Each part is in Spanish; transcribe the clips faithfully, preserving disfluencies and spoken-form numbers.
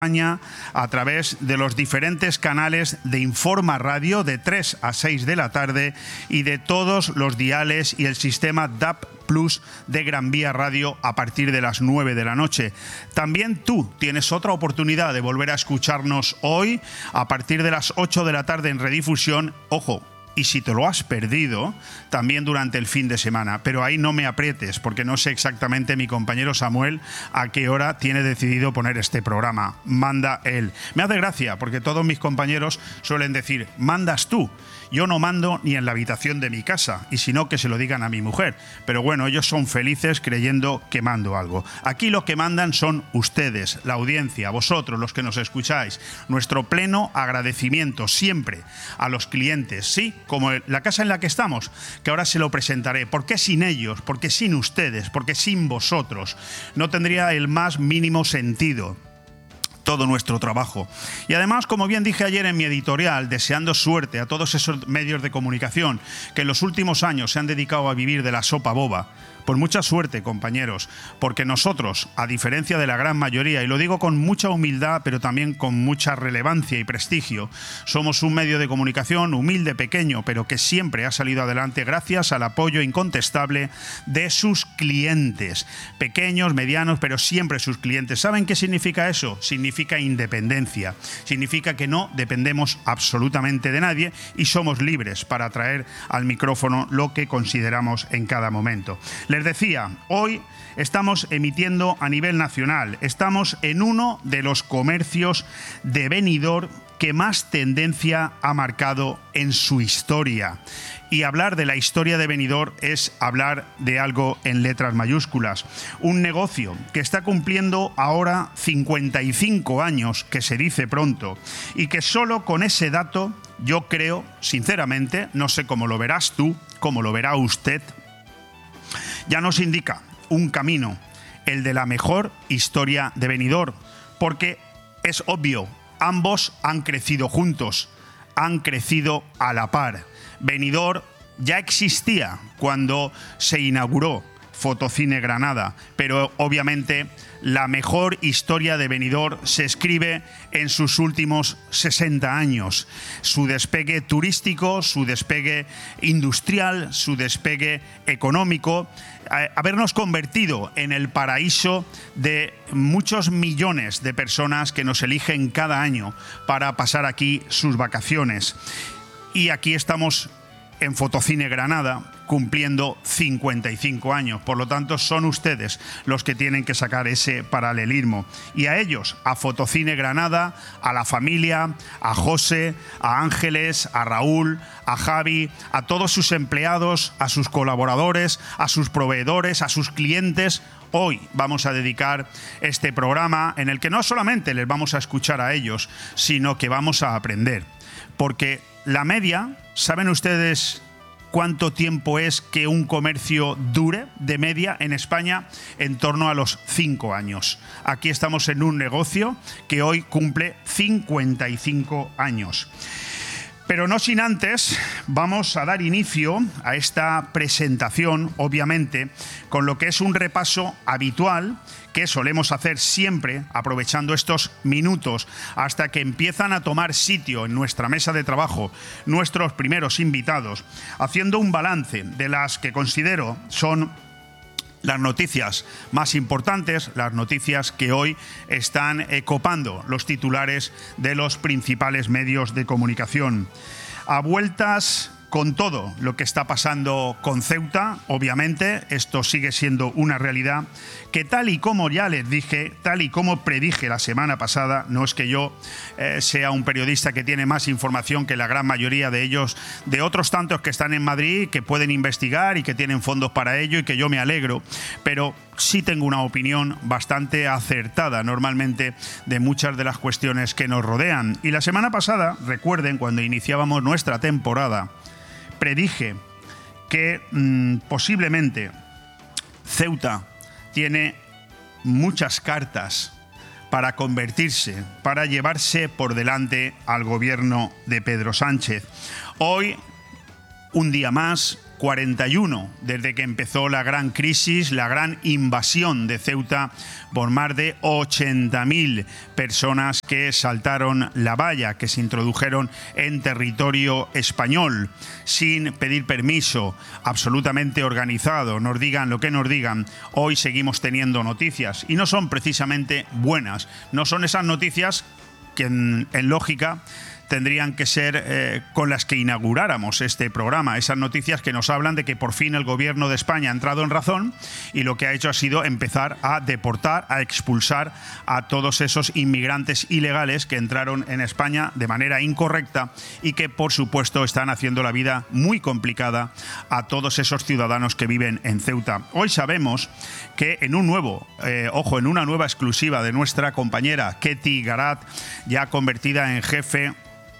a través de los diferentes canales de Informa Radio de tres a seis de la tarde y de todos los diales y el sistema D A B Plus de Gran Vía Radio a partir de las nueve de la noche. También tú tienes otra oportunidad de volver a escucharnos hoy a partir de las ocho de la tarde en redifusión. Ojo, y si te lo has perdido, también durante el fin de semana. Pero ahí no me aprietes, porque no sé exactamente mi compañero Samuel a qué hora tiene decidido poner este programa. Manda él. Me hace gracia, porque todos mis compañeros suelen decir, mandas tú. Yo no mando ni en la habitación de mi casa, y si no, que se lo digan a mi mujer. Pero bueno, ellos son felices creyendo que mando algo. Aquí lo que mandan son ustedes, la audiencia, vosotros, los que nos escucháis. Nuestro pleno agradecimiento siempre a los clientes, sí, como la casa en la que estamos, que ahora se lo presentaré. ¿Por qué sin ellos? ¿Por qué sin ustedes? ¿Por qué sin vosotros? No tendría el más mínimo sentido todo nuestro trabajo. Y además, como bien dije ayer en mi editorial, deseando suerte a todos esos medios de comunicación que en los últimos años se han dedicado a vivir de la sopa boba. Pues mucha suerte, compañeros, porque nosotros, a diferencia de la gran mayoría, y lo digo con mucha humildad, pero también con mucha relevancia y prestigio, somos un medio de comunicación humilde, pequeño, pero que siempre ha salido adelante gracias al apoyo incontestable de sus clientes. Pequeños, medianos, pero siempre sus clientes. ¿Saben qué significa eso? Significa independencia. Significa que no dependemos absolutamente de nadie y somos libres para traer al micrófono lo que consideramos en cada momento. Les decía, hoy estamos emitiendo a nivel nacional, estamos en uno de los comercios de Benidorm que más tendencia ha marcado en su historia. Y hablar de la historia de Benidorm es hablar de algo en letras mayúsculas. Un negocio que está cumpliendo ahora cincuenta y cinco años, que se dice pronto, y que solo con ese dato, yo creo, sinceramente, no sé cómo lo verás tú, cómo lo verá usted, ya nos indica un camino, el de la mejor historia de Benidorm, porque es obvio, ambos han crecido juntos, han crecido a la par. Benidorm ya existía cuando se inauguró Fotocine Granada, pero obviamente la mejor historia de Benidorm se escribe en sus últimos sesenta años. Su despegue turístico, su despegue industrial, su despegue económico, habernos convertido en el paraíso de muchos millones de personas que nos eligen cada año para pasar aquí sus vacaciones. Y aquí estamos en Fotocine Granada, cumpliendo cincuenta y cinco años. Por lo tanto, son ustedes los que tienen que sacar ese paralelismo. Y a ellos, a Fotocine Granada, a la familia, a José, a Ángeles, a Raúl, a Javi, a todos sus empleados, a sus colaboradores, a sus proveedores, a sus clientes. Hoy vamos a dedicar este programa en el que no solamente les vamos a escuchar a ellos, sino que vamos a aprender. Porque la media, ¿saben ustedes cuánto tiempo es que un comercio dure de media en España? En torno a los cinco años. Aquí estamos en un negocio que hoy cumple cincuenta y cinco años. Pero no sin antes, vamos a dar inicio a esta presentación, obviamente, con lo que es un repaso habitual que solemos hacer siempre, aprovechando estos minutos hasta que empiezan a tomar sitio en nuestra mesa de trabajo nuestros primeros invitados, haciendo un balance de las que considero son las noticias más importantes, las noticias que hoy están eh, copando los titulares de los principales medios de comunicación. A vueltas con todo lo que está pasando con Ceuta, obviamente, esto sigue siendo una realidad que, tal y como ya les dije, tal y como predije la semana pasada, no es que yo eh, sea un periodista que tiene más información que la gran mayoría de ellos, de otros tantos que están en Madrid, que pueden investigar y que tienen fondos para ello y que yo me alegro, pero sí tengo una opinión bastante acertada normalmente de muchas de las cuestiones que nos rodean. Y la semana pasada, recuerden, cuando iniciábamos nuestra temporada, predije que mmm, posiblemente Ceuta tiene muchas cartas para convertirse, para llevarse por delante al gobierno de Pedro Sánchez. Hoy, un día más, cuarenta y uno desde que empezó la gran crisis, la gran invasión de Ceuta por más de ochenta mil personas que saltaron la valla, que se introdujeron en territorio español sin pedir permiso, absolutamente organizado. Nos digan lo que nos digan, hoy seguimos teniendo noticias y no son precisamente buenas. No son esas noticias que en, en lógica tendrían que ser eh, con las que inauguráramos este programa. Esas noticias que nos hablan de que por fin el gobierno de España ha entrado en razón y lo que ha hecho ha sido empezar a deportar, a expulsar a todos esos inmigrantes ilegales que entraron en España de manera incorrecta y que, por supuesto, están haciendo la vida muy complicada a todos esos ciudadanos que viven en Ceuta. Hoy sabemos que en un nuevo, eh, ojo, en una nueva exclusiva de nuestra compañera Ketty Garat, ya convertida en jefe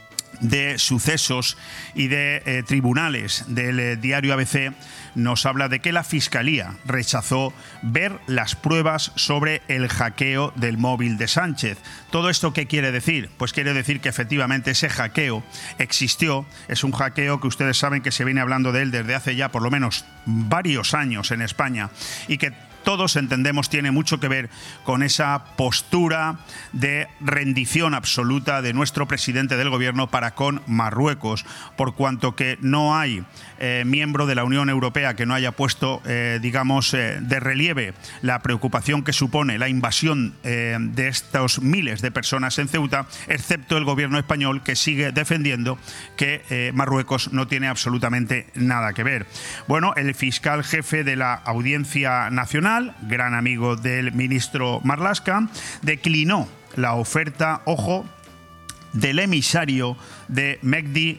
de sucesos y de eh, tribunales del eh, diario A B C, nos habla de que la Fiscalía rechazó ver las pruebas sobre el hackeo del móvil de Sánchez. ¿Todo esto qué quiere decir? Pues quiere decir que efectivamente ese hackeo existió. Es un hackeo que ustedes saben que se viene hablando de él desde hace ya por lo menos varios años en España y que todos entendemos tiene mucho que ver con esa postura de rendición absoluta de nuestro presidente del gobierno para con Marruecos, por cuanto que no hay eh, miembro de la Unión Europea que no haya puesto, eh, digamos, eh, de relieve la preocupación que supone la invasión eh, de estos miles de personas en Ceuta, excepto el gobierno español, que sigue defendiendo que eh, Marruecos no tiene absolutamente nada que ver. Bueno, el fiscal jefe de la Audiencia Nacional, gran amigo del ministro Marlaska, declinó la oferta, ojo, del emisario de Mehdi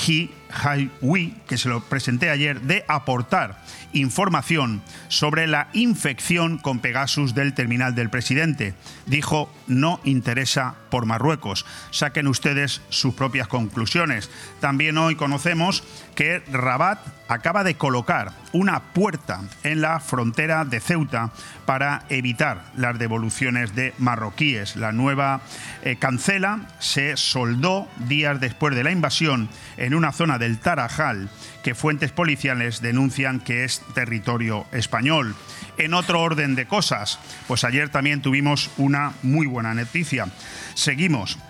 Hijawi, que se lo presenté ayer, de aportar información sobre la infección con Pegasus del terminal del presidente. Dijo, no interesa por Marruecos. Saquen ustedes sus propias conclusiones. También hoy conocemos que Rabat acaba de colocar una puerta en la frontera de Ceuta para evitar las devoluciones de marroquíes. La nueva eh, cancela se soldó días después de la invasión en una zona del Tarajal que fuentes policiales denuncian que es territorio español. En otro orden de cosas, pues ayer también tuvimos una muy buena noticia. Seguimos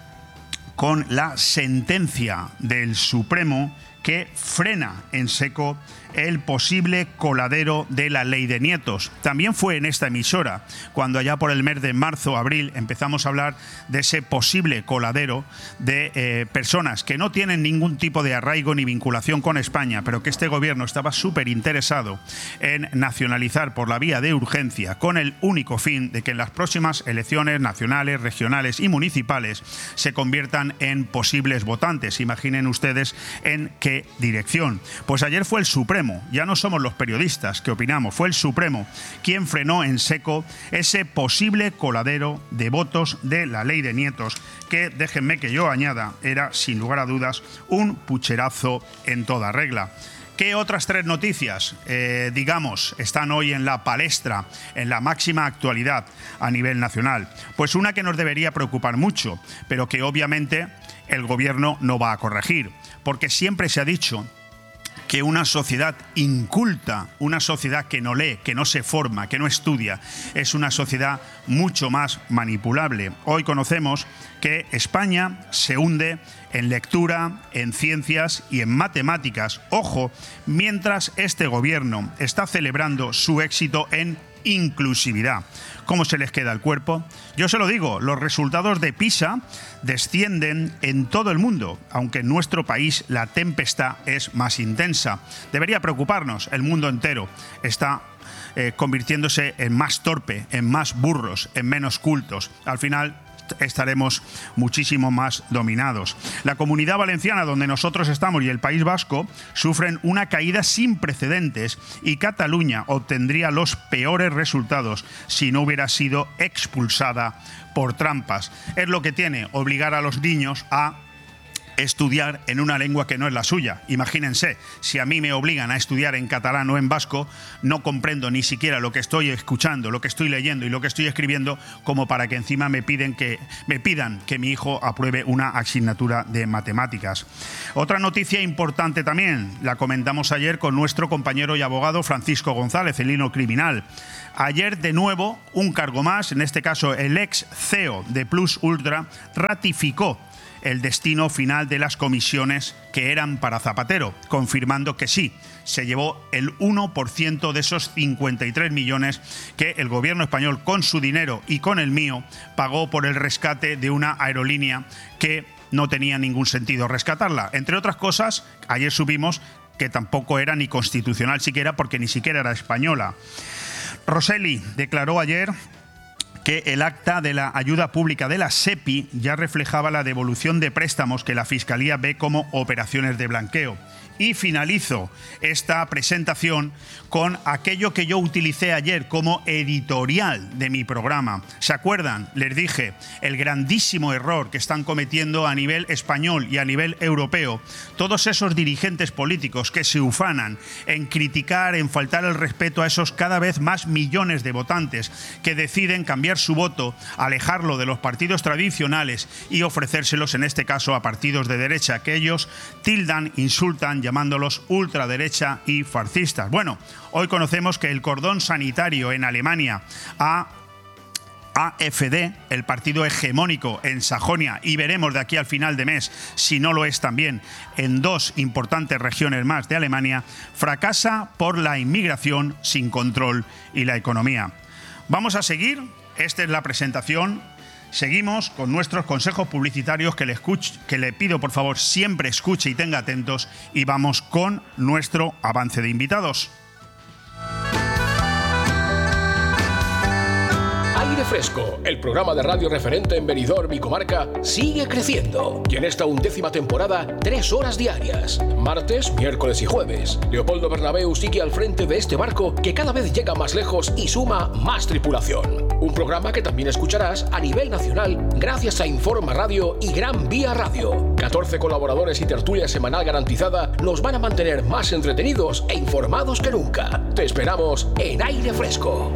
con la sentencia del Supremo que frena en seco el posible coladero de la ley de nietos. También fue en esta emisora cuando allá por el mes de marzo, abril, empezamos a hablar de ese posible coladero de eh, personas que no tienen ningún tipo de arraigo ni vinculación con España, pero que este gobierno estaba súper interesado en nacionalizar por la vía de urgencia, con el único fin de que en las próximas elecciones nacionales, regionales y municipales se conviertan en posibles votantes. Imaginen ustedes en qué dirección. Pues ayer fue el Supremo, ya no somos los periodistas que opinamos, fue el Supremo quien frenó en seco ese posible coladero de votos de la ley de nietos, que, déjenme que yo añada, era sin lugar a dudas un pucherazo en toda regla. ¿Qué otras tres noticias, eh, digamos, están hoy en la palestra, en la máxima actualidad a nivel nacional? Pues una que nos debería preocupar mucho, pero que obviamente el gobierno no va a corregir, porque siempre se ha dicho que una sociedad inculta, una sociedad que no lee, que no se forma, que no estudia, es una sociedad mucho más manipulable. Hoy conocemos que España se hunde en lectura, en ciencias y en matemáticas. Ojo, mientras este gobierno está celebrando su éxito en inclusividad. ¿Cómo se les queda el cuerpo? Yo se lo digo, los resultados de PISA descienden en todo el mundo, aunque en nuestro país la tempestad es más intensa. Debería preocuparnos, el mundo entero está eh, convirtiéndose en más torpe, en más burros, en menos cultos. Al final estaremos muchísimo más dominados. La Comunidad Valenciana, donde nosotros estamos, y el País Vasco sufren una caída sin precedentes, y Cataluña obtendría los peores resultados si no hubiera sido expulsada por trampas. Es lo que tiene obligar a los niños a estudiar en una lengua que no es la suya. Imagínense, si a mí me obligan a estudiar en catalán o en vasco, no comprendo ni siquiera lo que estoy escuchando, lo que estoy leyendo y lo que estoy escribiendo, como para que encima me piden que me pidan que mi hijo apruebe una asignatura de matemáticas. Otra noticia importante también, la comentamos ayer con nuestro compañero y abogado Francisco González, el hilo criminal. Ayer, de nuevo, un cargo más, en este caso el ex C E O de Plus Ultra, ratificó el destino final de las comisiones que eran para Zapatero, confirmando que sí, se llevó el uno por ciento de esos cincuenta y tres millones que el gobierno español, con su dinero y con el mío, pagó por el rescate de una aerolínea que no tenía ningún sentido rescatarla. Entre otras cosas, ayer supimos que tampoco era ni constitucional siquiera, porque ni siquiera era española. Rosselli declaró ayer que el acta de la ayuda pública de la SEPI ya reflejaba la devolución de préstamos que la Fiscalía ve como operaciones de blanqueo. Y finalizo esta presentación con aquello que yo utilicé ayer como editorial de mi programa. ¿Se acuerdan? Les dije el grandísimo error que están cometiendo a nivel español y a nivel europeo todos esos dirigentes políticos que se ufanan en criticar, en faltar el respeto a esos cada vez más millones de votantes que deciden cambiar su voto, alejarlo de los partidos tradicionales y ofrecérselos, en este caso, a partidos de derecha que ellos tildan, insultan, llamándolos ultraderecha y fascistas. Bueno, hoy conocemos que el cordón sanitario en Alemania a AfD, el partido hegemónico en Sajonia, y veremos de aquí al final de mes si no lo es también en dos importantes regiones más de Alemania, fracasa por la inmigración sin control y la economía. Vamos a seguir, esta es la presentación. Seguimos con nuestros consejos publicitarios que le, escuch que le pido por favor siempre escuche y tenga atentos, y vamos con nuestro avance de invitados. Aire Fresco, el programa de radio referente en Benidorm y comarca, sigue creciendo. Y en esta undécima temporada, tres horas diarias. Martes, miércoles y jueves. Leopoldo Bernabéu sigue al frente de este barco que cada vez llega más lejos y suma más tripulación. Un programa que también escucharás a nivel nacional gracias a Informa Radio y Gran Vía Radio. catorce colaboradores y tertulia semanal garantizada nos van a mantener más entretenidos e informados que nunca. Te esperamos en Aire Fresco.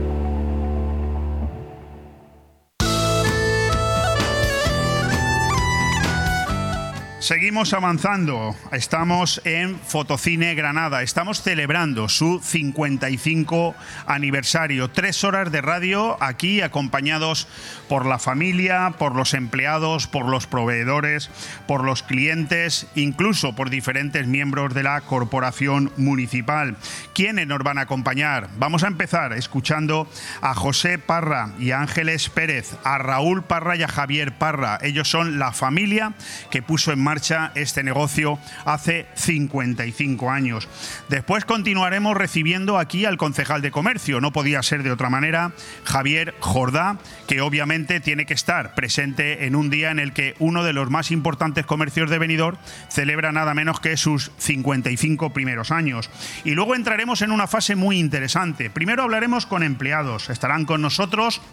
Seguimos avanzando, estamos en Fotocine Granada, estamos celebrando su cincuenta y cinco aniversario, tres horas de radio aquí acompañados por la familia, por los empleados, por los proveedores, por los clientes, incluso por diferentes miembros de la corporación municipal. ¿Quiénes nos van a acompañar? Vamos a empezar escuchando a José Parra y a Ángeles Pérez, a Raúl Parra y a Javier Parra. Ellos son la familia que puso en marcha marcha este negocio hace cincuenta y cinco años. Después continuaremos recibiendo aquí al concejal de comercio, no podía ser de otra manera, Javier Jordá, que obviamente tiene que estar presente en un día en el que uno de los más importantes comercios de Benidorm celebra nada menos que sus cincuenta y cinco primeros años. Y luego entraremos en una fase muy interesante. Primero hablaremos con empleados, estarán con nosotros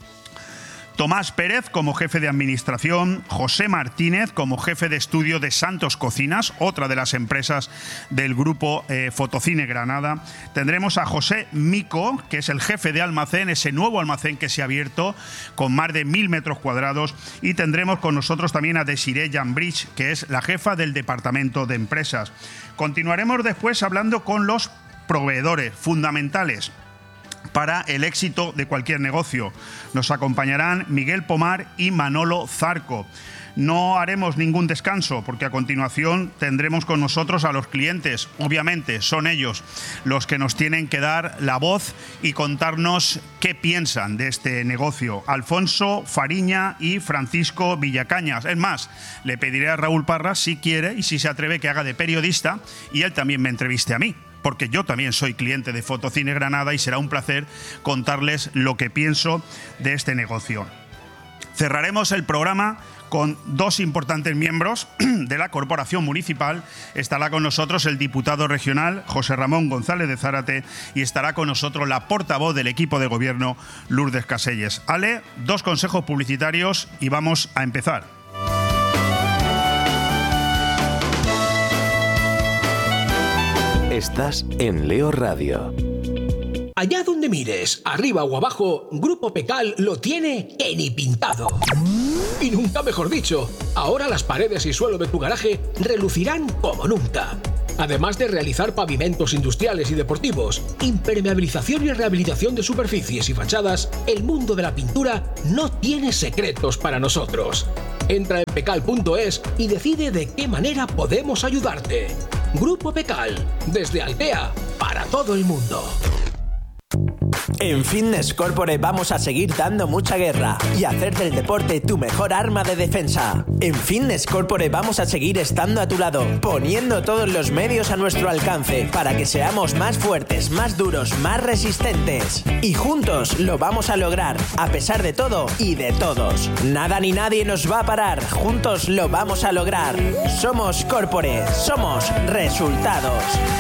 Tomás Pérez como jefe de administración, José Martínez como jefe de estudio de Santos Cocinas, otra de las empresas del grupo eh, Fotocine Granada. Tendremos a José Mico, que es el jefe de almacén, ese nuevo almacén que se ha abierto con más de mil metros cuadrados. Y tendremos con nosotros también a Desiree Jambridge, que es la jefa del departamento de empresas. Continuaremos después hablando con los proveedores fundamentales para el éxito de cualquier negocio. Nos acompañarán Miguel Pomar y Manolo Zarco. No haremos ningún descanso porque a continuación tendremos con nosotros a los clientes. Obviamente son ellos los que nos tienen que dar la voz y contarnos qué piensan de este negocio. Alfonso Fariña y Francisco Villacañas. Es más, le pediré a Raúl Parra si quiere y si se atreve que haga de periodista y él también me entreviste a mí, porque yo también soy cliente de Fotocine Granada y será un placer contarles lo que pienso de este negocio. Cerraremos el programa con dos importantes miembros de la corporación municipal. Estará con nosotros el diputado regional José Ramón González de Zárate y estará con nosotros la portavoz del equipo de gobierno Lourdes Caselles. Ale, dos consejos publicitarios y vamos a empezar. Estás en Leo Radio. Allá donde mires, arriba o abajo, Grupo Pecal lo tiene que ni pintado. Y nunca mejor dicho, ahora las paredes y suelo de tu garaje relucirán como nunca. Además de realizar pavimentos industriales y deportivos, impermeabilización y rehabilitación de superficies y fachadas, el mundo de la pintura no tiene secretos para nosotros. Entra en pecal punto es y decide de qué manera podemos ayudarte. Grupo Pecal, desde Altea, para todo el mundo. En Fitness Corporate vamos a seguir dando mucha guerra y hacer del deporte tu mejor arma de defensa. En Fitness Corporate vamos a seguir estando a tu lado, poniendo todos los medios a nuestro alcance para que seamos más fuertes, más duros, más resistentes. Y juntos lo vamos a lograr, a pesar de todo y de todos. Nada ni nadie nos va a parar, juntos lo vamos a lograr. Somos Corporate, somos resultados.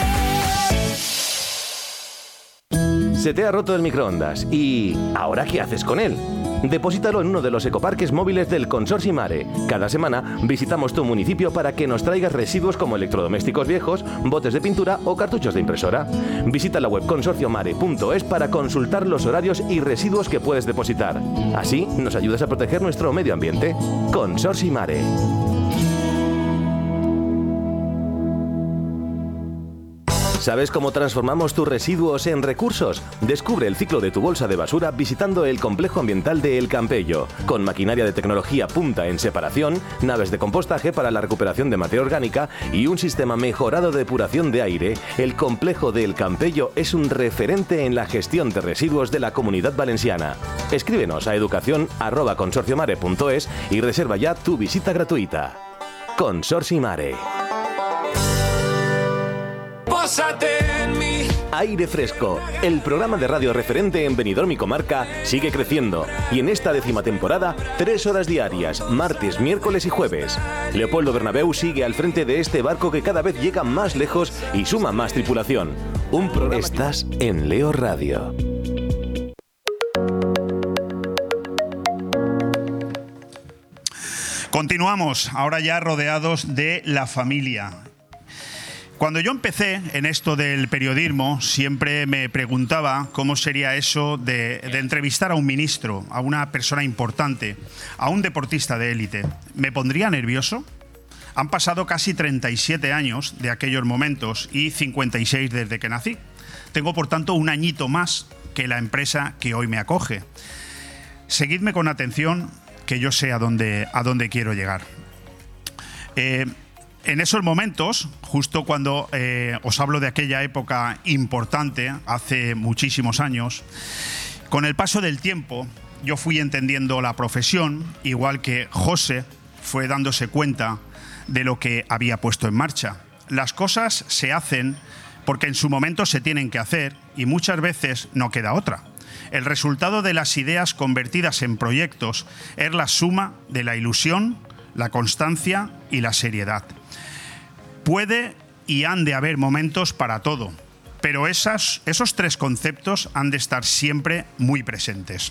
Se te ha roto el microondas y ¿ahora qué haces con él? Deposítalo en uno de los ecoparques móviles del Consorcio Mare. Cada semana visitamos tu municipio para que nos traigas residuos como electrodomésticos viejos, botes de pintura o cartuchos de impresora. Visita la web consorcio mare punto es para consultar los horarios y residuos que puedes depositar. Así nos ayudas a proteger nuestro medio ambiente. Consorcio Mare. ¿Sabes cómo transformamos tus residuos en recursos? Descubre el ciclo de tu bolsa de basura visitando el complejo ambiental de El Campello, con maquinaria de tecnología punta en separación, naves de compostaje para la recuperación de materia orgánica y un sistema mejorado de depuración de aire. El complejo de El Campello es un referente en la gestión de residuos de la Comunidad Valenciana. Escríbenos a educación arroba consorcio mare punto es y reserva ya tu visita gratuita. Consorcio Mare. Aire Fresco, el programa de radio referente en Benidorm y comarca, sigue creciendo y en esta décima temporada, tres horas diarias, martes, miércoles y jueves. Leopoldo Bernabéu sigue al frente de este barco que cada vez llega más lejos y suma más tripulación. Un programa... Estás en Leo Radio. Continuamos, ahora ya rodeados de la familia. Cuando yo empecé en esto del periodismo, siempre me preguntaba cómo sería eso de, de entrevistar a un ministro, a una persona importante, a un deportista de élite. ¿Me pondría nervioso? Han pasado casi treinta y siete años de aquellos momentos y cincuenta y seis desde que nací. Tengo, por tanto, un añito más que la empresa que hoy me acoge. Seguidme con atención, que yo sé a dónde, a dónde quiero llegar. Eh, En esos momentos, justo cuando eh, os hablo de aquella época importante, hace muchísimos años, con el paso del tiempo yo fui entendiendo la profesión, igual que José fue dándose cuenta de lo que había puesto en marcha. Las cosas se hacen porque en su momento se tienen que hacer y muchas veces no queda otra. El resultado de las ideas convertidas en proyectos es la suma de la ilusión, la constancia y la seriedad. Puede y han de haber momentos para todo, pero esas, esos tres conceptos han de estar siempre muy presentes.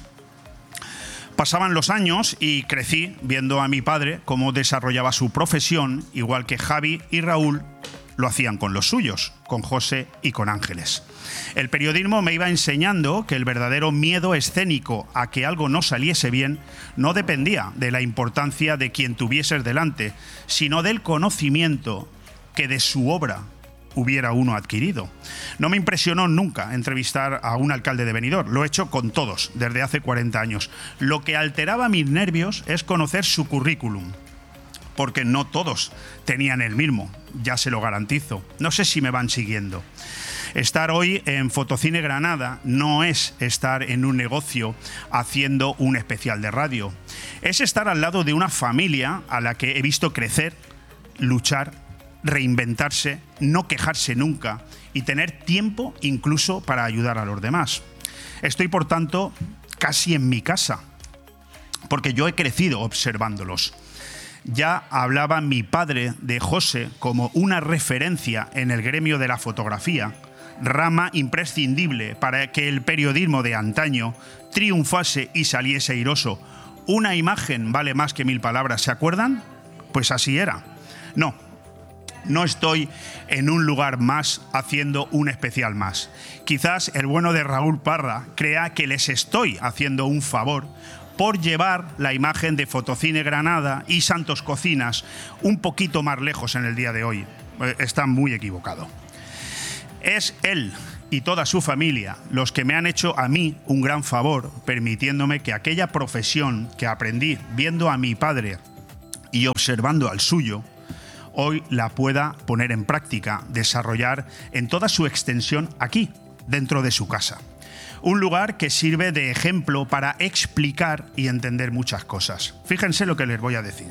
Pasaban los años y crecí viendo a mi padre cómo desarrollaba su profesión, igual que Javi y Raúl lo hacían con los suyos, con José y con Ángeles. El periodismo me iba enseñando que el verdadero miedo escénico a que algo no saliese bien no dependía de la importancia de quien tuvieses delante, sino del conocimiento que de su obra hubiera uno adquirido. No me impresionó nunca entrevistar a un alcalde de Benidorm, lo he hecho con todos desde hace cuarenta años. Lo que alteraba mis nervios es conocer su currículum, porque no todos tenían el mismo, ya se lo garantizo. No sé si me van siguiendo. Estar hoy en Fotocine Granada no es estar en un negocio haciendo un especial de radio. Es estar al lado de una familia a la que he visto crecer, luchar, reinventarse, no quejarse nunca y tener tiempo incluso para ayudar a los demás. Estoy, por tanto, casi en mi casa, porque yo he crecido observándolos. Ya hablaba mi padre de José como una referencia en el gremio de la fotografía, rama imprescindible para que el periodismo de antaño triunfase y saliese airoso. Una imagen vale más que mil palabras, ¿se acuerdan? Pues así era. No. no estoy en un lugar más haciendo un especial más. Quizás el bueno de Raúl Parra crea que les estoy haciendo un favor por llevar la imagen de Fotocine Granada y Santos Cocinas un poquito más lejos en el día de hoy. Está muy equivocado. Es él y toda su familia los que me han hecho a mí un gran favor, permitiéndome que aquella profesión que aprendí viendo a mi padre y observando al suyo, hoy la pueda poner en práctica, desarrollar en toda su extensión aquí, dentro de su casa. Un lugar que sirve de ejemplo para explicar y entender muchas cosas. Fíjense lo que les voy a decir.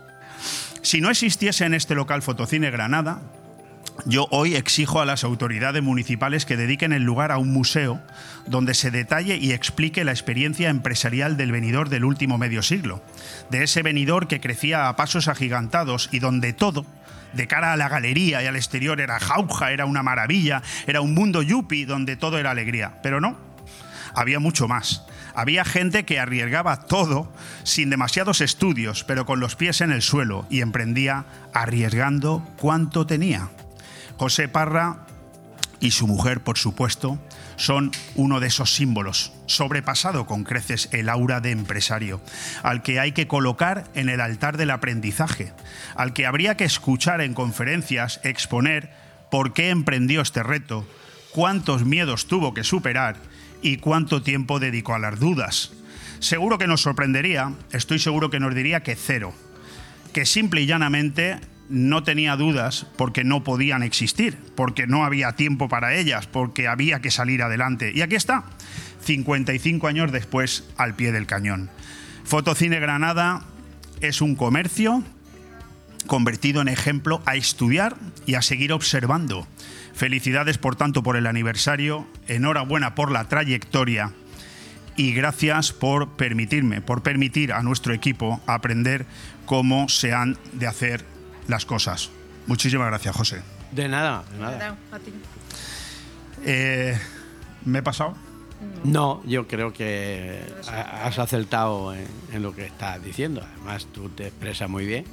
Si no existiese en este local Fotocine Granada, yo hoy exijo a las autoridades municipales que dediquen el lugar a un museo donde se detalle y explique la experiencia empresarial del venidor del último medio siglo, de ese venidor que crecía a pasos agigantados y donde todo, de cara a la galería y al exterior, era jauja, era una maravilla, era un mundo yuppie donde todo era alegría. Pero no, había mucho más. Había gente que arriesgaba todo sin demasiados estudios, pero con los pies en el suelo, y emprendía arriesgando cuánto tenía. José Parra y su mujer, por supuesto, son uno de esos símbolos, sobrepasado con creces el aura de empresario, al que hay que colocar en el altar del aprendizaje, al que habría que escuchar en conferencias exponer por qué emprendió este reto, cuántos miedos tuvo que superar y cuánto tiempo dedicó a las dudas. Seguro que nos sorprendería, estoy seguro que nos diría que cero, que simple y llanamente no tenía dudas porque no podían existir, porque no había tiempo para ellas, porque había que salir adelante. Y aquí está, cincuenta y cinco años después, al pie del cañón. Fotocine Granada es un comercio convertido en ejemplo a estudiar y a seguir observando. Felicidades, por tanto, por el aniversario, enhorabuena por la trayectoria y gracias por permitirme, por permitir a nuestro equipo aprender cómo se han de hacer las cosas. Muchísimas gracias, José. De nada, de nada. A ti. Eh, ¿Me he pasado? No, yo creo que has acertado en, en lo que estás diciendo. Además, tú te expresas muy bien.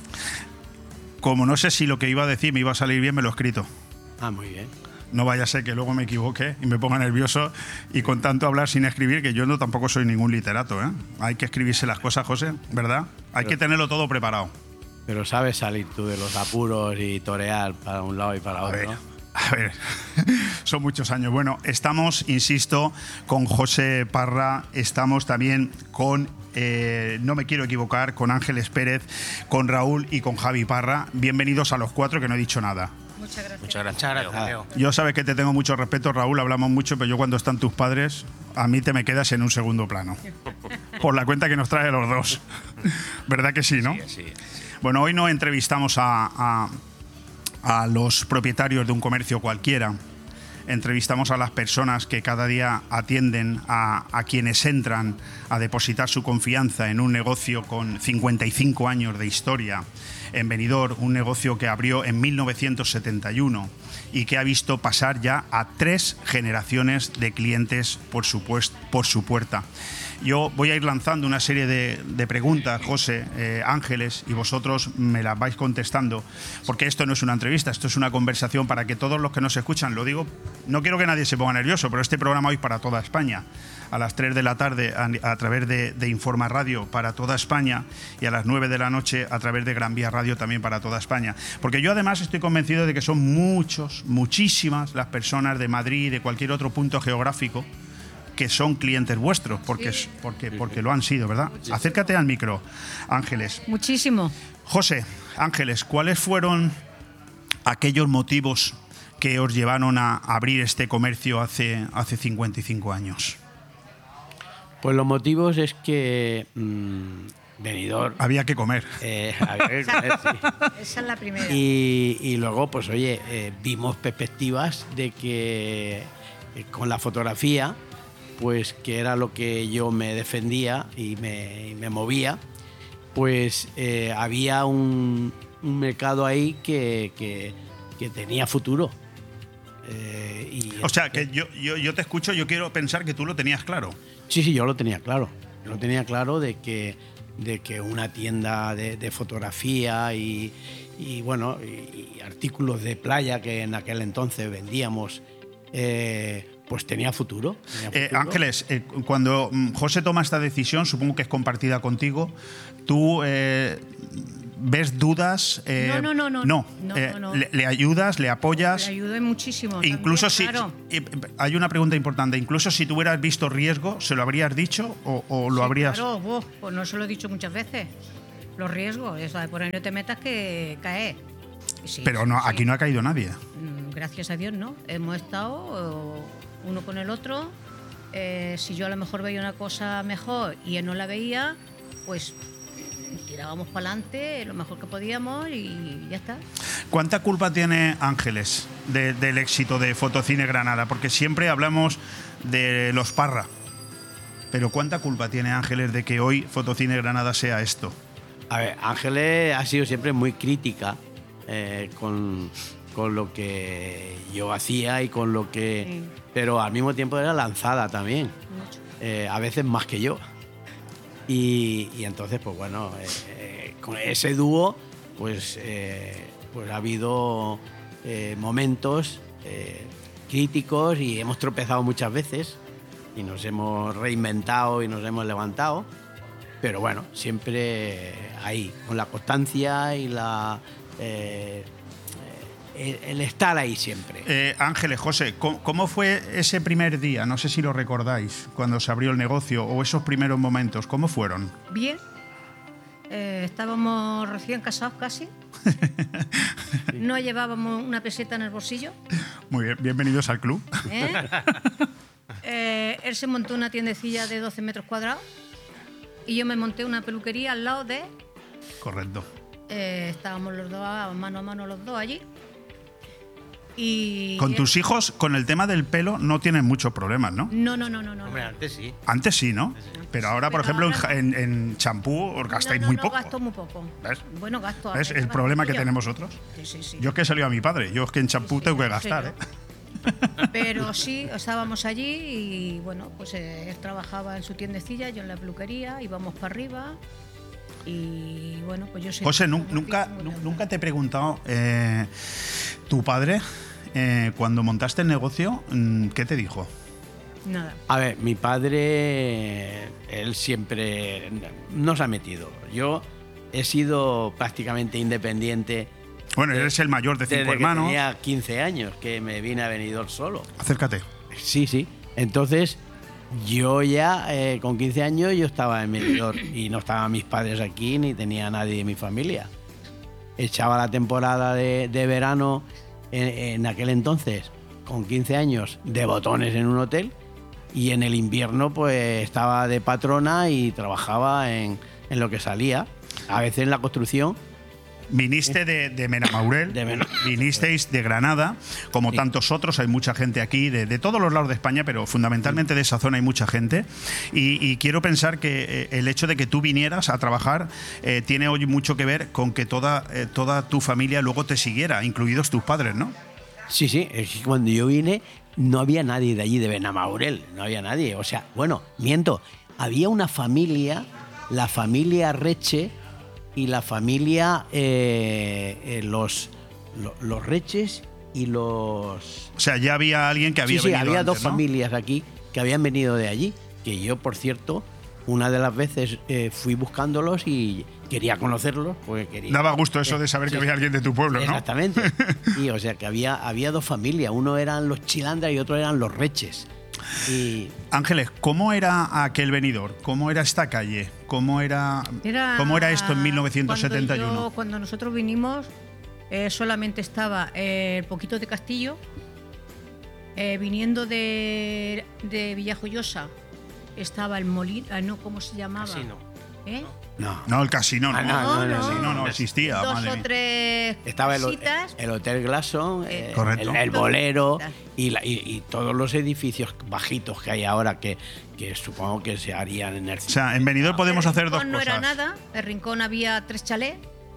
Como no sé si lo que iba a decir me iba a salir bien, me lo he escrito. Ah, muy bien. No vaya a ser que luego me equivoque y me ponga nervioso y con tanto hablar sin escribir, que yo no tampoco soy ningún literato, ¿eh? Hay que escribirse las cosas, José, ¿verdad? Hay Pero, que tenerlo todo preparado. Pero sabes salir tú de los apuros y torear para un lado y para A otro, ver, ¿no? A ver, son muchos años. Bueno, estamos, insisto, con José Parra, estamos también con, eh, no me quiero equivocar, con Ángeles Pérez, con Raúl y con Javi Parra. Bienvenidos a los cuatro, que no he dicho nada. Muchas gracias. Muchas gracias. gracias. Yo sabes que te tengo mucho respeto, Raúl, hablamos mucho, pero yo cuando están tus padres, a mí te me quedas en un segundo plano. Por la cuenta que nos trae los dos. ¿Verdad que sí, no? Sí, sí, sí. Bueno, hoy no entrevistamos a, a, a los propietarios de un comercio cualquiera. Entrevistamos a las personas que cada día atienden a, a quienes entran a depositar su confianza en un negocio con cincuenta y cinco años de historia en Benidorm, un negocio que abrió en mil novecientos setenta y uno y que ha visto pasar ya a tres generaciones de clientes por su, pues, por su puerta. Yo voy a ir lanzando una serie de, de preguntas, José, eh, Ángeles, y vosotros me las vais contestando, porque esto no es una entrevista, esto es una conversación para que todos los que nos escuchan, lo digo, no quiero que nadie se ponga nervioso, pero este programa hoy para toda España, a las tres de la tarde a, a través de, de Informa Radio para toda España y a las nueve de la noche a través de Gran Vía Radio también para toda España. Porque yo además estoy convencido de que son muchos, muchísimas las personas de Madrid y de cualquier otro punto geográfico que son clientes vuestros, porque, sí. porque, porque lo han sido, ¿verdad? Muchísimo. Acércate al micro, Ángeles. Muchísimo. José, Ángeles, ¿cuáles fueron aquellos motivos que os llevaron a abrir este comercio hace, hace cincuenta y cinco años? Pues los motivos es que mmm, Benidorm... Había que comer. Eh, había que comer, sí. Esa es la primera. Y, y luego, pues oye, eh, vimos perspectivas de que eh, con la fotografía, pues que era lo que yo me defendía y me, y me movía, pues eh, había un, un mercado ahí que, que, que tenía futuro. Eh, y o sea, que yo, yo, yo te escucho, yo quiero pensar que tú lo tenías claro. Sí, sí, yo lo tenía claro. Yo lo tenía claro de que de que una tienda de, de fotografía y, y bueno, y, y artículos de playa que en aquel entonces vendíamos, eh, pues tenía futuro. Tenía futuro. Eh, Ángeles, eh, cuando José toma esta decisión, supongo que es compartida contigo, tú eh, ves dudas. Eh, no, no, no, no. No, no, eh, no, no. Le, le ayudas, le apoyas. Le ayudé muchísimo. Incluso también, si. claro. eh, Hay una pregunta importante. Incluso si tú hubieras visto riesgo, ¿se lo habrías dicho o, o lo Sí, habrías.? Claro, vos, pues no se lo he dicho muchas veces. Los riesgos, eso de por ahí no te metas que caes. Sí, Pero sí, no, sí. aquí no ha caído nadie. Mm, Gracias a Dios, no. Hemos estado eh, uno con el otro. Eh, si yo a lo mejor veía una cosa mejor y él no la veía, pues tirábamos para adelante lo mejor que podíamos y ya está. ¿Cuánta culpa tiene Ángeles de- del éxito de Fotocine Granada? Porque siempre hablamos de los Parra. Pero ¿cuánta culpa tiene Ángeles de que hoy Fotocine Granada sea esto? A ver, Ángeles ha sido siempre muy crítica eh, con, con lo que yo hacía y con lo que... Sí. Pero al mismo tiempo era lanzada también, Mucho. eh, a veces más que yo. Y, y entonces, pues bueno, eh, eh, con ese dúo, pues, eh, pues ha habido eh, momentos eh, críticos y hemos tropezado muchas veces y nos hemos reinventado y nos hemos levantado. Pero bueno, siempre ahí, con la constancia y la eh, el, el estar ahí siempre. Eh, Ángeles, José, ¿cómo, ¿cómo fue ese primer día? No sé si lo recordáis, cuando se abrió el negocio o esos primeros momentos. ¿Cómo fueron? Bien. Eh, estábamos recién casados casi. No llevábamos una peseta en el bolsillo. Muy bien, bienvenidos al club. ¿eh? Eh, él se montó una tiendecilla de doce metros cuadrados y yo me monté una peluquería al lado de... Correcto. Eh, estábamos los dos, mano a mano los dos allí. Y Con tus hijos, con el tema del pelo, no tienen muchos problemas, ¿no? No, no, no, no, no. Hombre, no. antes sí. Antes sí, ¿no? Pero ahora, por Pero ejemplo, en ahora ja- en en champú os gastáis no, no, muy no, poco. gasto muy poco. ¿Ves? Bueno, gasto. a ¿Ves ver, el gasto problema que yo. tenemos otros? Sí, sí, sí. Yo es que he salido a mi padre. Yo es que en champú Sí, tengo que sí, gastar, ¿eh? sí, Pero sí, estábamos allí y bueno, pues eh, él trabajaba en su tiendecilla, yo en la peluquería, íbamos para arriba y bueno, pues yo sé. José, nu- nunca, nu- nunca te he preguntado, eh, tu padre, eh, cuando montaste el negocio, mm, ¿qué te dijo? Nada. A ver, mi padre, él siempre nos ha metido. Yo he sido prácticamente independiente Bueno, eres el mayor de cinco desde hermanos. que tenía quince años, que me vine a Benidorm solo. Acércate. Sí, sí. Entonces, yo ya eh, con quince años yo estaba en Benidorm y no estaban mis padres aquí ni tenía nadie de mi familia. Echaba la temporada de, de verano en, en aquel entonces, con quince años, de botones en un hotel y en el invierno pues estaba de patrona y trabajaba en, en lo que salía, a veces en la construcción. Viniste de, de Menamaurel, De Mena- vinisteis de Granada, como Sí. tantos otros, hay mucha gente aquí, de, de todos los lados de España, pero fundamentalmente de esa zona hay mucha gente. Y, y quiero pensar que eh, el hecho de que tú vinieras a trabajar eh, tiene hoy mucho que ver con que toda, eh, toda tu familia luego te siguiera, incluidos tus padres, ¿no? Sí, sí, es que cuando yo vine no había nadie de allí de Benamaurel, no había nadie. O sea, bueno, miento, había una familia, la familia Reche y la familia, eh, eh, los, lo- los Reches y los... O sea, ya había alguien que había sí, sí, venido había antes, dos ¿no? familias aquí que habían venido de allí, que yo, por cierto, una de las veces eh, fui buscándolos y quería conocerlos, porque quería... Daba gusto eso de saber Sí, que había alguien de tu pueblo, ¿no? Exactamente. Y o sea que había, había dos familias, uno eran los Chilandra y otro eran los Reches. Y Ángeles, ¿cómo era aquel venidor? ¿Cómo era esta calle? ¿Cómo era, ¿cómo era esto en mil novecientos setenta y uno? Cuando, yo- cuando nosotros vinimos, eh, solamente estaba eh, el Poquito de Castillo, eh, viniendo de, de Villajoyosa, estaba el molino, ah, no, ¿cómo se llamaba? Casino. ¿Eh? no. No, el casino no. Ah, no, no, el no, casino no. no existía. Dos madre o mía. tres Estaba el, casitas. el Hotel Glasson, eh, Correcto. el, el bolero y, la- y- y todos los edificios bajitos que hay ahora que, que supongo que se harían en el... O sea, en Benidorm podemos El hacer dos Rincón no cosas. era nada, el Rincón había tres chalés,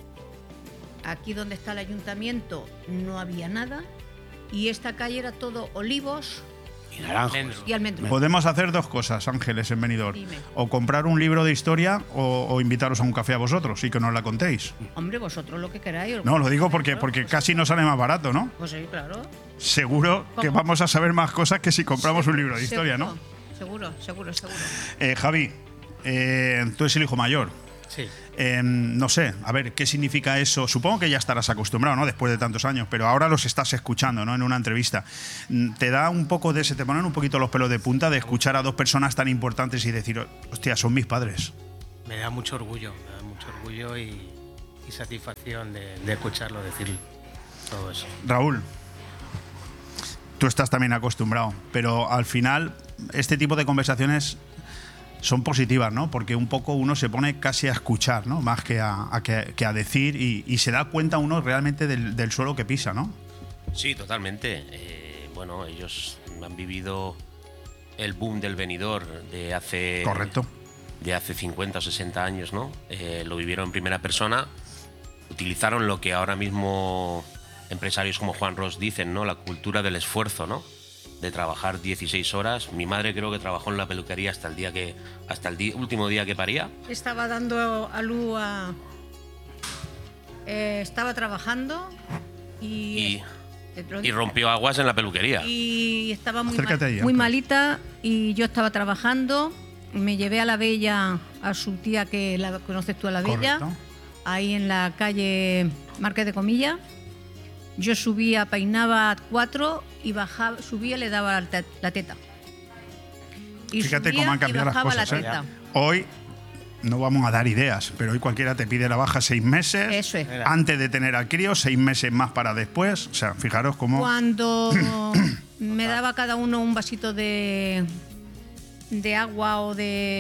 aquí donde está el ayuntamiento no había nada, y esta calle era todo olivos, Y naranjos. Y almendros. Podemos hacer dos cosas, Ángeles, en Benidorm. Dime. O comprar un libro de historia o, o invitaros a un café a vosotros y que nos la contéis. Hombre, vosotros lo que queráis. No, lo digo porque, porque Pues casi sí. nos sale más barato, ¿no? Pues sí, claro. Seguro que ¿Cómo? vamos a saber más cosas que si compramos un libro de historia, ¿no? Seguro, seguro, seguro. Eh, Javi, eh, tú eres el hijo mayor. Sí. Eh, no sé, a ver, ¿qué significa eso? Supongo que ya estarás acostumbrado, ¿no? Después de tantos años, pero ahora los estás escuchando, ¿no? En una entrevista. ¿Te da un poco de, se te ponen un poquito los pelos de punta de escuchar a dos personas tan importantes y decir, hostia, son mis padres? Me da mucho orgullo, me da mucho orgullo y, y satisfacción de, de escucharlo decir todo eso. Raúl, tú estás también acostumbrado, pero al final este tipo de conversaciones son positivas, ¿no? Porque un poco uno se pone casi a escuchar, ¿no? Más que a, a que, que a decir y, y se da cuenta uno realmente del, del suelo que pisa, ¿no? Sí, totalmente. Eh, bueno, ellos han vivido el boom del Benidorm de hace... Correcto. De hace cincuenta o sesenta años, ¿no? Eh, lo vivieron en primera persona, utilizaron lo que ahora mismo empresarios como Juan Ros dicen, ¿no? La cultura del esfuerzo, ¿no? De trabajar dieciséis horas. Mi madre creo que trabajó en la peluquería hasta el día que hasta el día, último día que paría. Estaba dando a luz a... eh, estaba trabajando y... Y, te lo y digo. rompió aguas en la peluquería. Y estaba muy, Acércate mal- ahí, muy Ángel. malita y yo estaba trabajando. Me llevé a la Bella, a su tía, que la conoces tú, a la Bella, Correcto. ahí en la calle Marqués de Comillas. Yo subía, peinaba a cuatro y bajaba, subía y le daba la te- la teta. Y Fíjate subía cómo han y cambiado las bajaba cosas, la ¿eh? teta. Hoy no vamos a dar ideas, pero hoy cualquiera te pide la baja seis meses Eso es. antes de tener al crío, seis meses más para después. O sea, fijaros cómo... Cuando me daba cada uno un vasito de, de agua o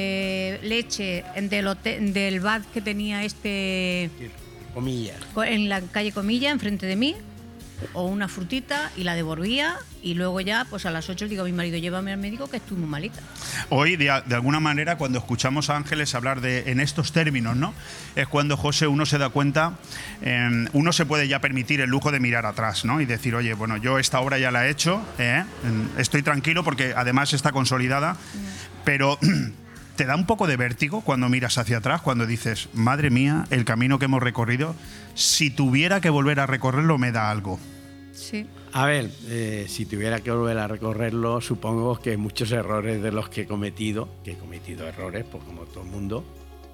de leche del, hotel- del bar que tenía este Comillas. en la calle Comilla, enfrente de mí, o una frutita y la devolvía, y luego ya pues a las ocho digo a mi marido, llévame al médico que estoy muy malita. Hoy, de, de alguna manera, cuando escuchamos a Ángeles hablar de en estos términos, ¿no? Es cuando, José, uno se da cuenta, eh, uno se puede ya permitir el lujo de mirar atrás, ¿no? Y decir, oye, bueno, yo esta obra ya la he hecho, ¿eh? Estoy tranquilo porque además está consolidada, pero te da un poco de vértigo cuando miras hacia atrás, cuando dices, madre mía, el camino que hemos recorrido, si tuviera que volver a recorrerlo me da algo. Sí. A ver, eh, si tuviera que volver a recorrerlo, supongo que muchos errores de los que he cometido, que he cometido errores, pues como todo el mundo,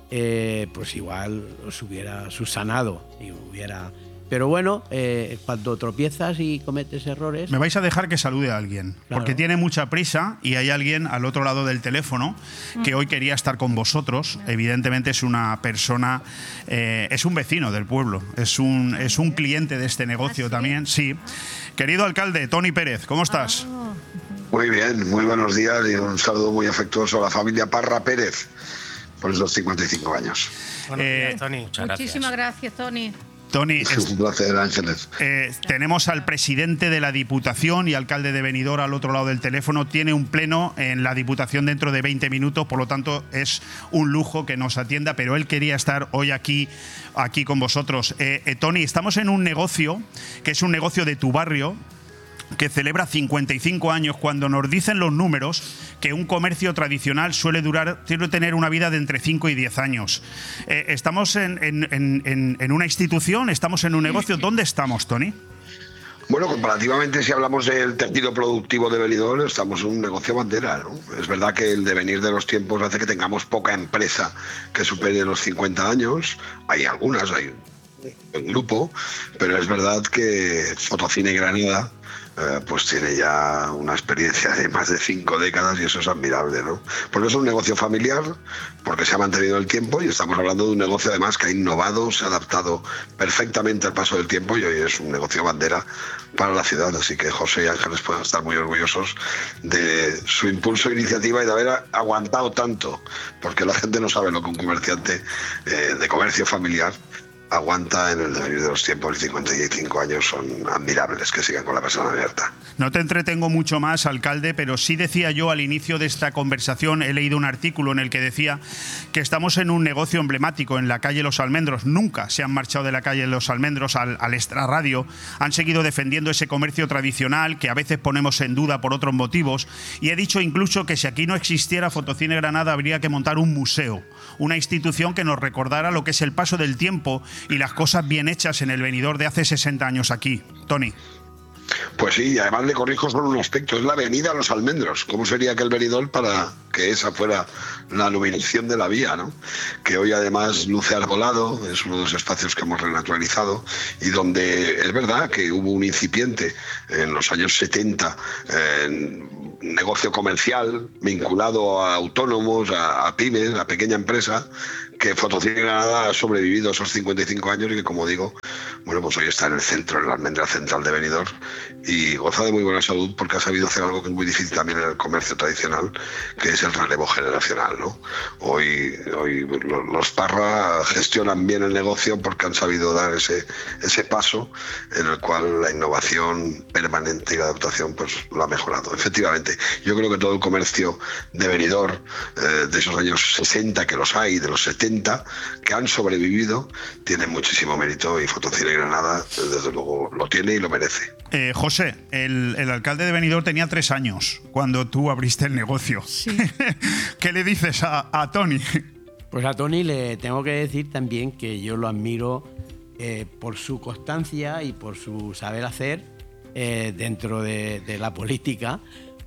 eh, pues igual los hubiera subsanado y hubiera... Pero bueno, eh, cuando tropiezas y cometes errores... Me vais a dejar que salude a alguien, Claro. porque tiene mucha prisa y hay alguien al otro lado del teléfono que hoy quería estar con vosotros. Evidentemente es una persona, eh, es un vecino del pueblo, es un, es un cliente de este negocio ¿Ah, sí? también, sí. Querido alcalde, Toni Pérez, ¿cómo estás? Ah, Muy bien, muy buenos días y un saludo muy afectuoso a la familia Parra Pérez por esos cincuenta y cinco años. Buenos Eh, días, Tony. Muchas muchísimas gracias, Tony. Toni, Es un placer, Ángeles. Eh, tenemos al presidente de la Diputación y alcalde de Benidorm al otro lado del teléfono. Tiene un pleno en la Diputación dentro de veinte minutos, por lo tanto es un lujo que nos atienda, pero él quería estar hoy aquí, aquí con vosotros. Eh, eh, Toni, estamos en un negocio que es un negocio de tu barrio, que celebra cincuenta y cinco años, cuando nos dicen los números que un comercio tradicional suele durar, suele tener una vida de entre cinco y diez años. Eh, ¿Estamos en, en- en- en una institución? ¿Estamos en un negocio? ¿Dónde estamos, Toni? Bueno, comparativamente, si hablamos del tejido productivo de Benidorm, estamos en un negocio bandera, ¿no? Es verdad que el devenir de los tiempos hace que tengamos poca empresa que supere los cincuenta años. Hay algunas, hay un grupo, pero es verdad que Fotocine Granada eh, pues tiene ya una experiencia de más de cinco décadas y eso es admirable, ¿no? Porque es un negocio familiar, porque se ha mantenido el tiempo y estamos hablando de un negocio además que ha innovado, se ha adaptado perfectamente al paso del tiempo y hoy es un negocio bandera para la ciudad, así que José y Ángeles pueden estar muy orgullosos de su impulso e iniciativa y de haber aguantado tanto, porque la gente no sabe lo que un comerciante eh, de comercio familiar aguanta en el devenir de los tiempos, y cincuenta y cinco años son admirables que sigan con la persona abierta. No te entretengo mucho más, alcalde, pero sí decía yo al inicio de esta conversación, he leído un artículo en el que decía que estamos en un negocio emblemático en la calle Los Almendros. Nunca se han marchado de la calle Los Almendros al, al extrarradio, han seguido defendiendo ese comercio tradicional que a veces ponemos en duda por otros motivos, y he dicho incluso que si aquí no existiera Fotocine Granada habría que montar un museo, una institución que nos recordara lo que es el paso del tiempo y las cosas bien hechas en el venidor de hace sesenta años aquí. Tony. Pues sí, y además le corrijo solo un aspecto, es la avenida Los Almendros. ¿Cómo sería aquel venidor para que esa fuera la iluminación de la vía, ¿no? Que hoy además luce arbolado, es uno de los espacios que hemos renaturalizado y donde es verdad que hubo un incipiente en los años setenta, en negocio comercial vinculado a autónomos, a, a pymes, a pequeña empresa, que Fotocine Granada ha sobrevivido esos cincuenta y cinco años y que, como digo, bueno, pues hoy está en el centro, en la almendra central de Benidorm, y goza de muy buena salud porque ha sabido hacer algo que es muy difícil también en el comercio tradicional, que es el relevo generacional, ¿no? Hoy, hoy los Parra gestionan bien el negocio porque han sabido dar ese, ese paso en el cual la innovación permanente y la adaptación pues lo ha mejorado. Efectivamente, yo creo que todo el comercio de Benidorm, eh, de esos años sesenta, que los hay, de los setenta, que han sobrevivido, tiene muchísimo mérito y Fotocine Granada desde luego lo tiene y lo merece. Eh, José, el, el alcalde de Benidorm tenía tres años cuando tú abriste el negocio. Sí. ¿Qué le dices a, a Tony? Pues a Tony le tengo que decir también que yo lo admiro eh, por su constancia y por su saber hacer eh, dentro de, de la política,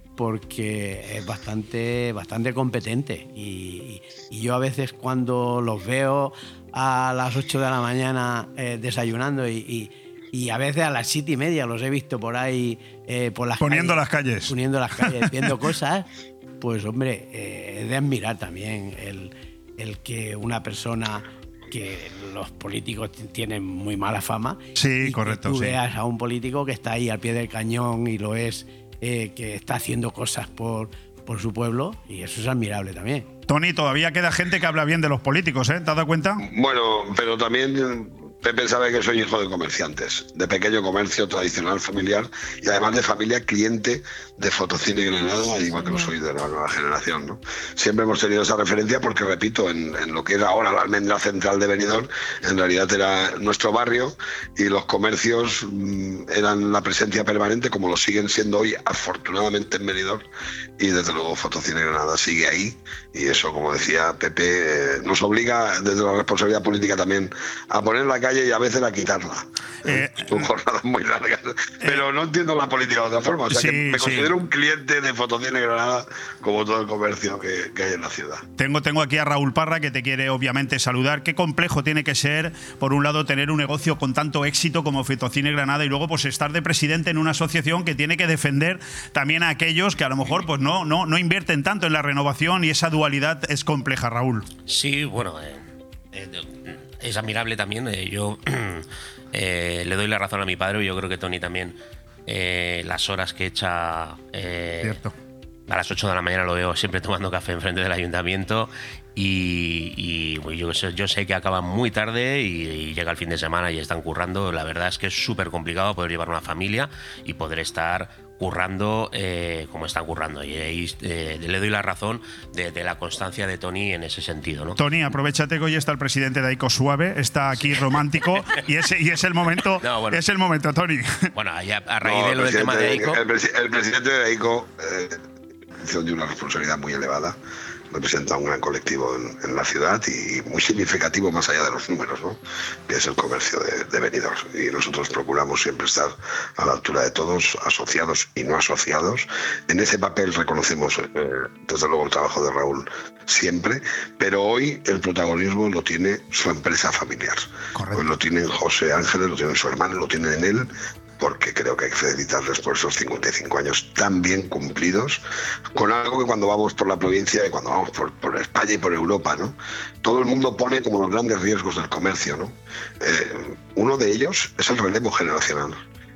porque es bastante, bastante competente y, y yo a veces cuando los veo a las ocho de la mañana eh, desayunando y, y, y a veces a las siete y media los he visto por ahí eh, por las poniendo calles, las calles poniendo las calles, viendo cosas, pues hombre, eh, es de admirar también el, el que una persona que los políticos tienen muy mala fama, sí, y correcto, que tú sí. veas a un político que está ahí al pie del cañón y lo es, eh, que está haciendo cosas por, por su pueblo, y eso es admirable también. Tony, todavía queda gente que habla bien de los políticos, ¿eh? ¿Te has dado cuenta? Bueno, pero también Pepe sabe que soy hijo de comerciantes, de pequeño comercio tradicional familiar y además de familia cliente de Fotocine Granada, igual que lo soy de la nueva generación, ¿no? Siempre hemos tenido esa referencia porque, repito, en, en lo que era ahora la almendra central de Benidorm, en realidad era nuestro barrio y los comercios mmm, eran la presencia permanente, como lo siguen siendo hoy, afortunadamente, en Benidorm, y desde luego Fotocine Granada sigue ahí, y eso, como decía Pepe, eh, nos obliga desde la responsabilidad política también a poner la calle y a veces a quitarla. Eh, Son jornadas muy largas, eh, pero no entiendo la política de otra forma, o sea sí, que me considero sí. un cliente de Fotocine Granada como todo el comercio que, que hay en la ciudad. Tengo, tengo aquí a Raúl Parra, que te quiere obviamente saludar. Qué complejo tiene que ser, por un lado, tener un negocio con tanto éxito como Fotocine Granada y luego pues estar de presidente en una asociación que tiene que defender también a aquellos que a lo mejor pues no, no, no invierten tanto en la renovación, y esa dualidad es compleja, Raúl. Sí, bueno, eh, eh, es admirable también. Eh, yo eh, le doy la razón a mi padre, y yo creo que Tony también. Eh, las horas que echa eh, Cierto. A las ocho de la mañana lo veo siempre tomando café enfrente del ayuntamiento, y, y bueno, yo, yo sé que acaban muy tarde y, y llega el fin de semana y están currando. La verdad es que es súper complicado poder llevar una familia y poder estar currando eh, como están currando, y ahí eh, le doy la razón de, de la constancia de Tony en ese sentido, ¿no? Tony, aprovechate que hoy está el presidente de Aico Suave, está aquí romántico y es, y es el momento, no, bueno, es el momento, Tony. Bueno, ya a raíz no, de lo del tema de Aico, el, el presidente de Aico eh, tiene una responsabilidad muy elevada, representa un gran colectivo en, en la ciudad y muy significativo más allá de los números, ¿no? Que es el comercio de, de Benidorm, y nosotros procuramos siempre estar a la altura de todos, asociados y no asociados. En ese papel reconocemos eh, desde luego el trabajo de Raúl siempre, pero hoy el protagonismo lo tiene su empresa familiar. Correcto. Pues lo tienen José Ángeles, lo tiene su hermano, lo tienen en él, porque creo que hay que felicitarles por esos cincuenta y cinco años tan bien cumplidos, con algo que cuando vamos por la provincia y cuando vamos por, por España y por Europa, ¿no? Todo el mundo pone como los grandes riesgos del comercio, ¿no? Eh, uno de ellos es el relevo generacional.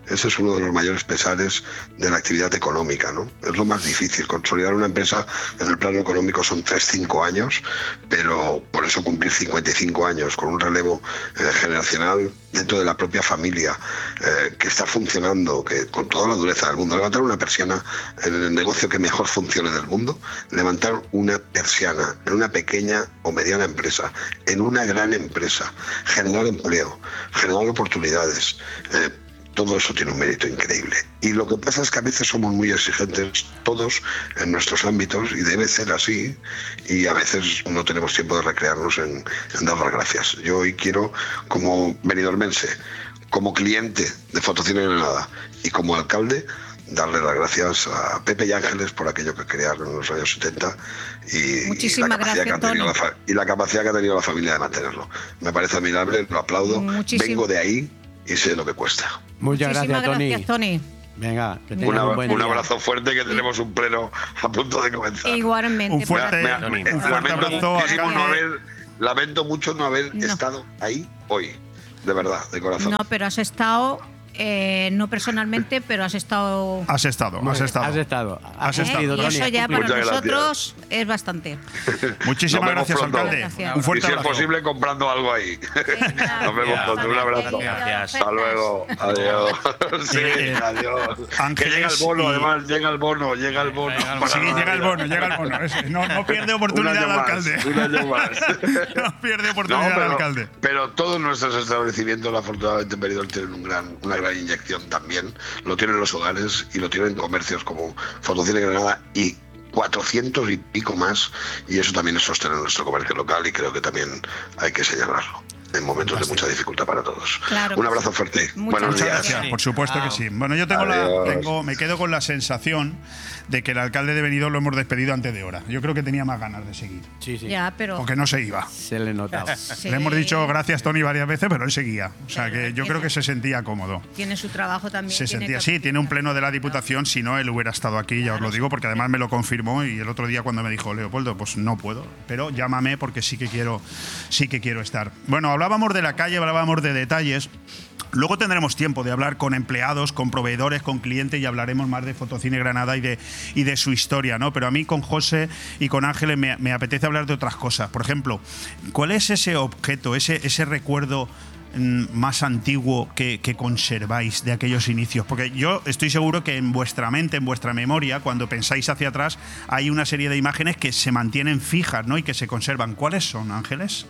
ese es uno de los mayores pesares de la actividad económica, ¿no? Es lo más difícil. Consolidar una empresa en el plano económico son tres, cinco años, pero por eso cumplir cincuenta y cinco años con un relevo eh, generacional dentro de la propia familia eh, que está funcionando, que con toda la dureza del mundo, levantar una persiana en el negocio que mejor funcione del mundo, levantar una persiana en una pequeña o mediana empresa, en una gran empresa, generar empleo, generar oportunidades, eh, todo eso tiene un mérito increíble. Y lo que pasa es que a veces somos muy exigentes todos en nuestros ámbitos y debe ser así, y a veces no tenemos tiempo de recrearnos en, en dar las gracias. Yo hoy quiero, como benidormense, como cliente de Fotocine Granada y como alcalde, darle las gracias a Pepe y Ángeles por aquello que crearon en los años setenta y, Muchísimas y, la, capacidad gracias, que ha tenido Tony. la, y la capacidad que ha tenido la familia de mantenerlo. Me parece admirable, lo aplaudo, Muchísim- vengo de ahí y sé lo que cuesta. Muchas Muchísimas gracias, Tony. gracias, Tony. Venga, que tengas Una- un buen un día. abrazo fuerte, que tenemos un pleno a punto de comenzar. Igualmente. Un fuerte, para- Tony. un fuerte lamento, abrazo, muchísimo no alcalde. haber, lamento mucho no haber No. estado ahí hoy, de verdad, de corazón. No, pero has estado, eh, no personalmente, pero has estado. Has estado, has estado. Has estado. Has ¿eh? estado. Y Tony, eso has ya para Muchas gracias. nosotros es bastante. Muchísimas Nos vemos gracias, pronto. alcalde. Gracias. Un Y fuerte si es abrazo. posible, comprando algo ahí. Venga, Nos vemos pronto, un abrazo. Gracias. Hasta luego, adiós. Sí, Eh, adiós. Ángeles Que llega el bono, y- además, llega el bono, llega el bono. Llega el para Sí, la llega el Navidad. bono, llega el bono. Ese, No, no pierde Un oportunidad año el más, alcalde. un año más. No pierde No, oportunidad el pero, alcalde. pero todos nuestros establecimientos, afortunadamente en Benidorm, tienen un gran, una gran inyección también. Lo tienen los hogares y lo tienen comercios como Fotocine Granada y cuatrocientos y pico más. Y eso también es sostener nuestro comercio local y creo que también hay que señalarlo en momentos de mucha dificultad para todos. Claro Un que abrazo sí. fuerte. Muchas Buenos Muchas días. gracias, por supuesto que sí. Bueno, yo tengo la, Adiós. tengo, me quedo con la sensación de que el alcalde de Benidorm lo hemos despedido antes de hora. Yo creo que tenía más ganas de seguir, Sí, sí. Ya, pero. porque no se iba. Se le notaba. sí, Le hemos dicho gracias, Tony, varias veces, pero él seguía. O sea, que yo creo que se sentía cómodo. Tiene su trabajo también. Se tiene sentía que- así, tiene un pleno de la Diputación, si no, él hubiera estado aquí, ya os lo digo, porque además me lo confirmó y el otro día cuando me dijo, Leopoldo, pues no puedo, pero llámame porque sí que quiero, sí que quiero estar. Bueno, hablábamos de la calle, hablábamos de detalles. Luego tendremos tiempo de hablar con empleados, con proveedores, con clientes y hablaremos más de Fotocine Granada y de, y de su historia, ¿no? Pero a mí con José y con Ángeles me, me apetece hablar de otras cosas. Por ejemplo, ¿cuál es ese objeto, ese, ese recuerdo mm, más antiguo que, que conserváis de aquellos inicios? Porque yo estoy seguro que en vuestra mente, en vuestra memoria, cuando pensáis hacia atrás, hay una serie de imágenes que se mantienen fijas, ¿no? Y que se conservan. ¿Cuáles son, Ángeles?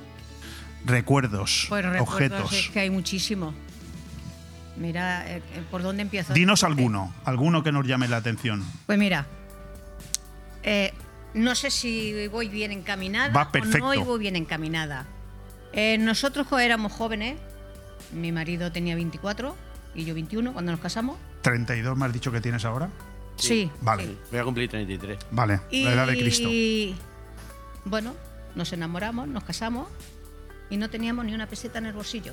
Recuerdos, Pues recuerdos, objetos. es que hay muchísimo. Mira, eh, eh, ¿por dónde empiezo? Dinos Porque- alguno, alguno que nos llame la atención. Pues mira, eh, no sé si voy bien encaminada Va o perfecto. no voy bien encaminada. Eh, nosotros cuando éramos jóvenes, mi marido tenía veinticuatro y yo veintiuno cuando nos casamos. ¿treinta y dos me has dicho que tienes ahora? Sí. Vale, sí. Voy a cumplir treinta y tres. vale, Y la edad de Cristo. bueno, nos enamoramos, nos casamos y no teníamos ni una peseta en el bolsillo.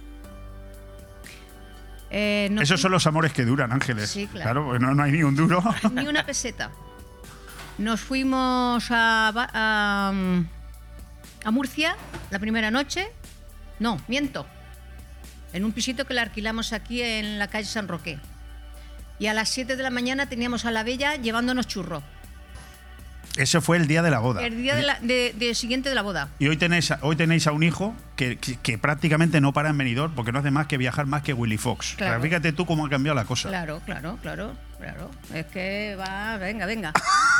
Eh, nos Esos son los amores que duran, Ángeles. Sí, claro. pues no, no hay ni un duro. Ni una peseta. Nos fuimos a, Ba- a, mm, a Murcia la primera noche. No, miento. En un pisito que le alquilamos aquí en la calle San Roque. Y a las siete de la mañana teníamos a la Bella llevándonos churros. Ese fue el día de la boda. El día de la- de- de siguiente de la boda. Y hoy tenéis, a- hoy tenéis a un hijo que, que- que prácticamente no para en Benidorm porque no hace más que viajar más que Willy Fox. Claro. Pero fíjate tú cómo ha cambiado la cosa. Claro, claro, claro, claro. Es que va, venga, venga.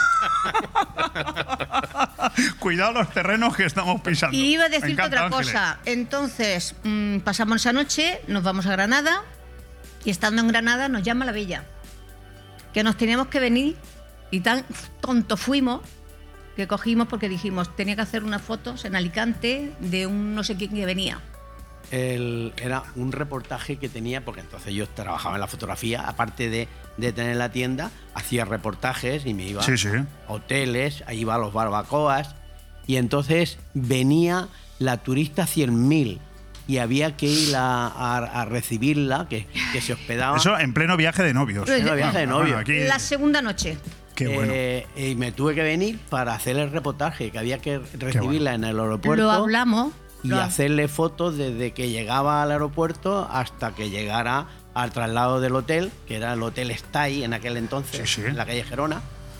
Cuidado los terrenos que estamos pisando. Y iba a Me decirte encanta, otra Ángeles. cosa. Entonces, mm, pasamos esa noche, nos vamos a Granada y estando en Granada nos llama la Bella. Que nos teníamos que venir y tan tontos fuimos que cogimos porque dijimos tenía que hacer unas fotos en Alicante de un no sé quién que venía. El- era un reportaje que tenía, porque entonces yo trabajaba en la fotografía, aparte de, de tener la tienda, hacía reportajes y me iba Sí, sí. a hoteles, ahí iba a los barbacoas, y entonces venía la turista cien mil y había que ir a, a- a recibirla, que, que se hospedaba. Eso en pleno viaje de novios. Pues, Pleno viaje de Bueno, novios. aquí- La segunda noche. Qué bueno. Eh, y me tuve que venir para hacer el reportaje, que había que recibirla bueno. en el aeropuerto. Lo hablamos y Lo ha- hacerle fotos desde que llegaba al aeropuerto hasta que llegara al traslado del hotel, que era el Hotel Stay en aquel entonces, Sí, sí. en la calle Gerona.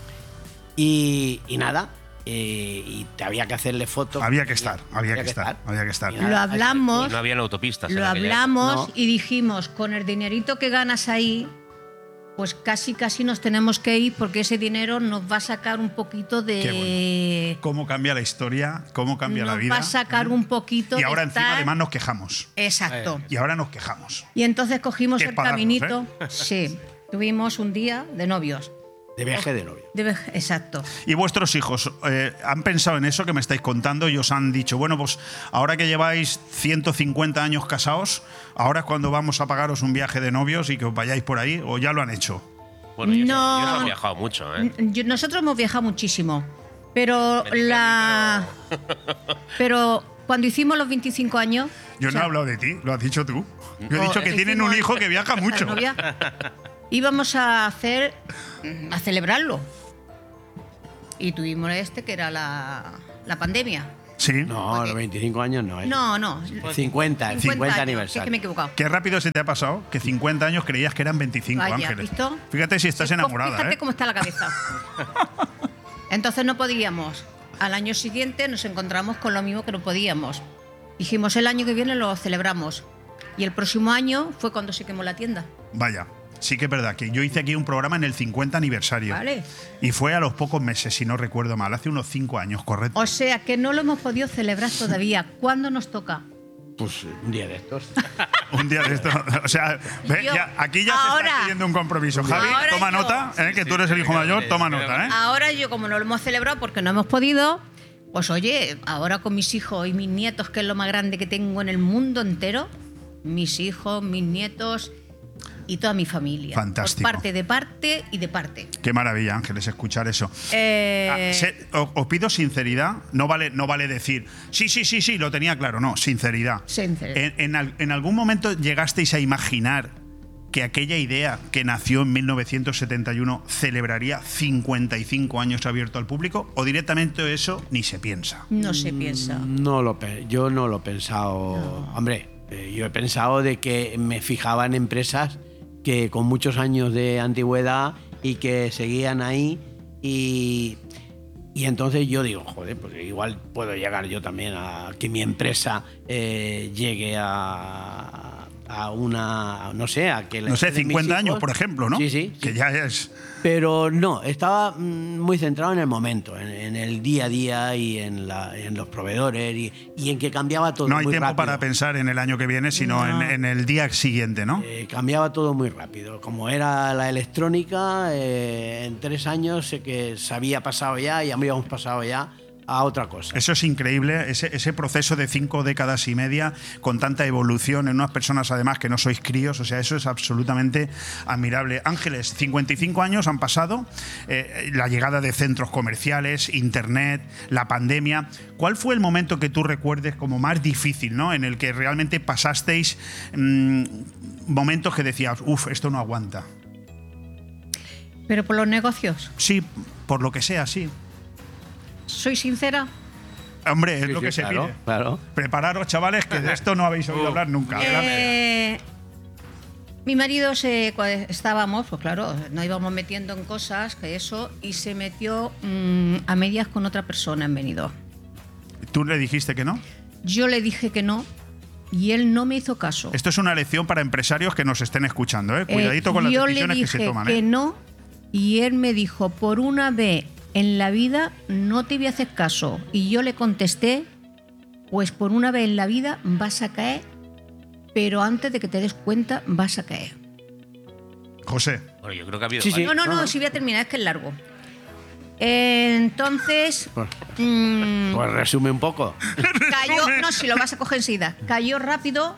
Y, y nada, eh, y te había que hacerle fotos. Había que estar, había que estar, había que estar. Y Lo nada, hablamos, Y no habían autopistas. en lo aquella época. hablamos No. y dijimos, con el dinerito que ganas ahí, pues casi casi nos tenemos que ir porque ese dinero nos va a sacar un poquito de... Cómo cambia la historia, cómo cambia nos la vida. va a sacar un poquito Y ahora de encima estar- además nos quejamos. Exacto. Y ahora nos quejamos. Y entonces cogimos Que el pagarnos, caminito. Sí, tuvimos un día de novios. De viaje de novio. De- exacto. ¿Y vuestros hijos eh, han pensado en eso que me estáis contando y os han dicho, bueno, pues ahora que lleváis ciento cincuenta años casados, ahora es cuando vamos a pagaros un viaje de novios y que os vayáis por ahí, o ya lo han hecho? Bueno, ellos, No. ellos han viajado mucho, ¿eh? N- yo- nosotros hemos viajado muchísimo, pero la... Pero cuando hicimos los veinticinco años... Yo o no sea, he hablado de ti, lo has dicho tú. Yo he o- dicho que hicimos tienen un el- hijo que viaja la mucho. novia, íbamos a hacer... a celebrarlo. Y tuvimos este que era la, la pandemia. Sí. No, Porque- los veinticinco años no. ¿eh? No, no. cincuenta, el cincuenta años, aniversario. Es que me he equivocado. Qué rápido se te ha pasado que cincuenta años creías que eran veinticinco, Vaya, Ángeles. ¿visto? Fíjate si estás Pues enamorada, Fíjate ¿eh? cómo está la cabeza. Entonces no podíamos. Al año siguiente nos encontramos con lo mismo que no podíamos. Dijimos, el año que viene lo celebramos. Y el próximo año fue cuando se quemó la tienda. Vaya, sí que es verdad que yo hice aquí un programa en el cincuenta aniversario. Vale. Y fue a los pocos meses, si no recuerdo mal, hace unos cinco años, correcto. O sea que no lo hemos podido celebrar todavía. ¿Cuándo nos toca? Pues un día de estos. Un día de esto. O sea, ve, Yo- ya- aquí ya se ahora- está pidiendo un compromiso. Javi, Ahora toma yo- nota, ¿eh? que tú eres el hijo mayor, toma nota. ¿eh? Ahora yo, como no lo hemos celebrado porque no hemos podido, pues oye, ahora con mis hijos y mis nietos, que es lo más grande que tengo en el mundo entero, mis hijos, mis nietos y toda mi familia. Fantástico. Por parte de parte y de parte. Qué maravilla, Ángeles, escuchar eso. Eh, Ah, se- o- os pido sinceridad, no vale, no vale decir, sí, sí, sí, sí, lo tenía claro, no, sinceridad. Sinceridad. En, en al- en algún momento llegasteis a imaginar que aquella idea que nació en mil novecientos setenta y uno celebraría cincuenta y cinco años abierto al público, o directamente eso ni se piensa? no se piensa. No lo, pe- yo no lo he pensado. Hombre, eh, yo he pensado de que me fijaba en empresas que con muchos años de antigüedad y que seguían ahí y, y entonces yo digo, joder, pues igual puedo llegar yo también a que mi empresa eh, llegue a, a una, no sé, a que la No sé, de mis cincuenta años, hijos- por ejemplo, ¿no? Sí, sí. Que sí. ya es... Pero no, estaba mm, muy centrado en el momento, en, en el día a día y en, la, en los proveedores y, y en que cambiaba todo No hay muy tiempo rápido. para pensar en el año que viene, sino No. en, en el día siguiente, ¿no? Eh, cambiaba todo muy rápido. Como era la electrónica, eh, en tres años sé que se había pasado ya y habíamos pasado ya a otra cosa. Eso es increíble, ese, ese proceso de cinco décadas y media con tanta evolución en unas personas además que no sois críos, o sea, eso es absolutamente admirable. Ángeles, cincuenta y cinco años han pasado, eh, la llegada de centros comerciales, internet, la pandemia. ¿Cuál fue el momento que tú recuerdes como más difícil, ¿no? En el que realmente pasasteis mmm, momentos que decías, uff, esto no aguanta? Pero por los negocios, Sí, por lo que sea, sí. soy sincera. Hombre, es Sí, lo sí, que se claro, pide. claro. Prepararos, chavales, que de esto no habéis oído hablar nunca. Eh, mi marido se cua- estábamos, pues claro, nos íbamos metiendo en cosas, que eso, y se metió mm, a medias con otra persona en Benidorm. ¿Tú le dijiste que no? Yo le dije que no y él no me hizo caso. Esto es una lección para empresarios que nos estén escuchando, ¿eh? Cuidadito Eh, con las yo decisiones le que se dije toman, que ¿eh? no y él me dijo, por una vez en la vida no te voy a hacer caso. Y yo le contesté, pues por una vez en la vida vas a caer, pero antes de que te des cuenta vas a caer. José, Bueno, yo creo que ha habido Sí, sí. varios. No, no, no, si voy a terminar, es que es largo. Eh, entonces, Pues, mm, pues resume un poco. cayó, no, si lo vas a coger enseguida, cayó rápido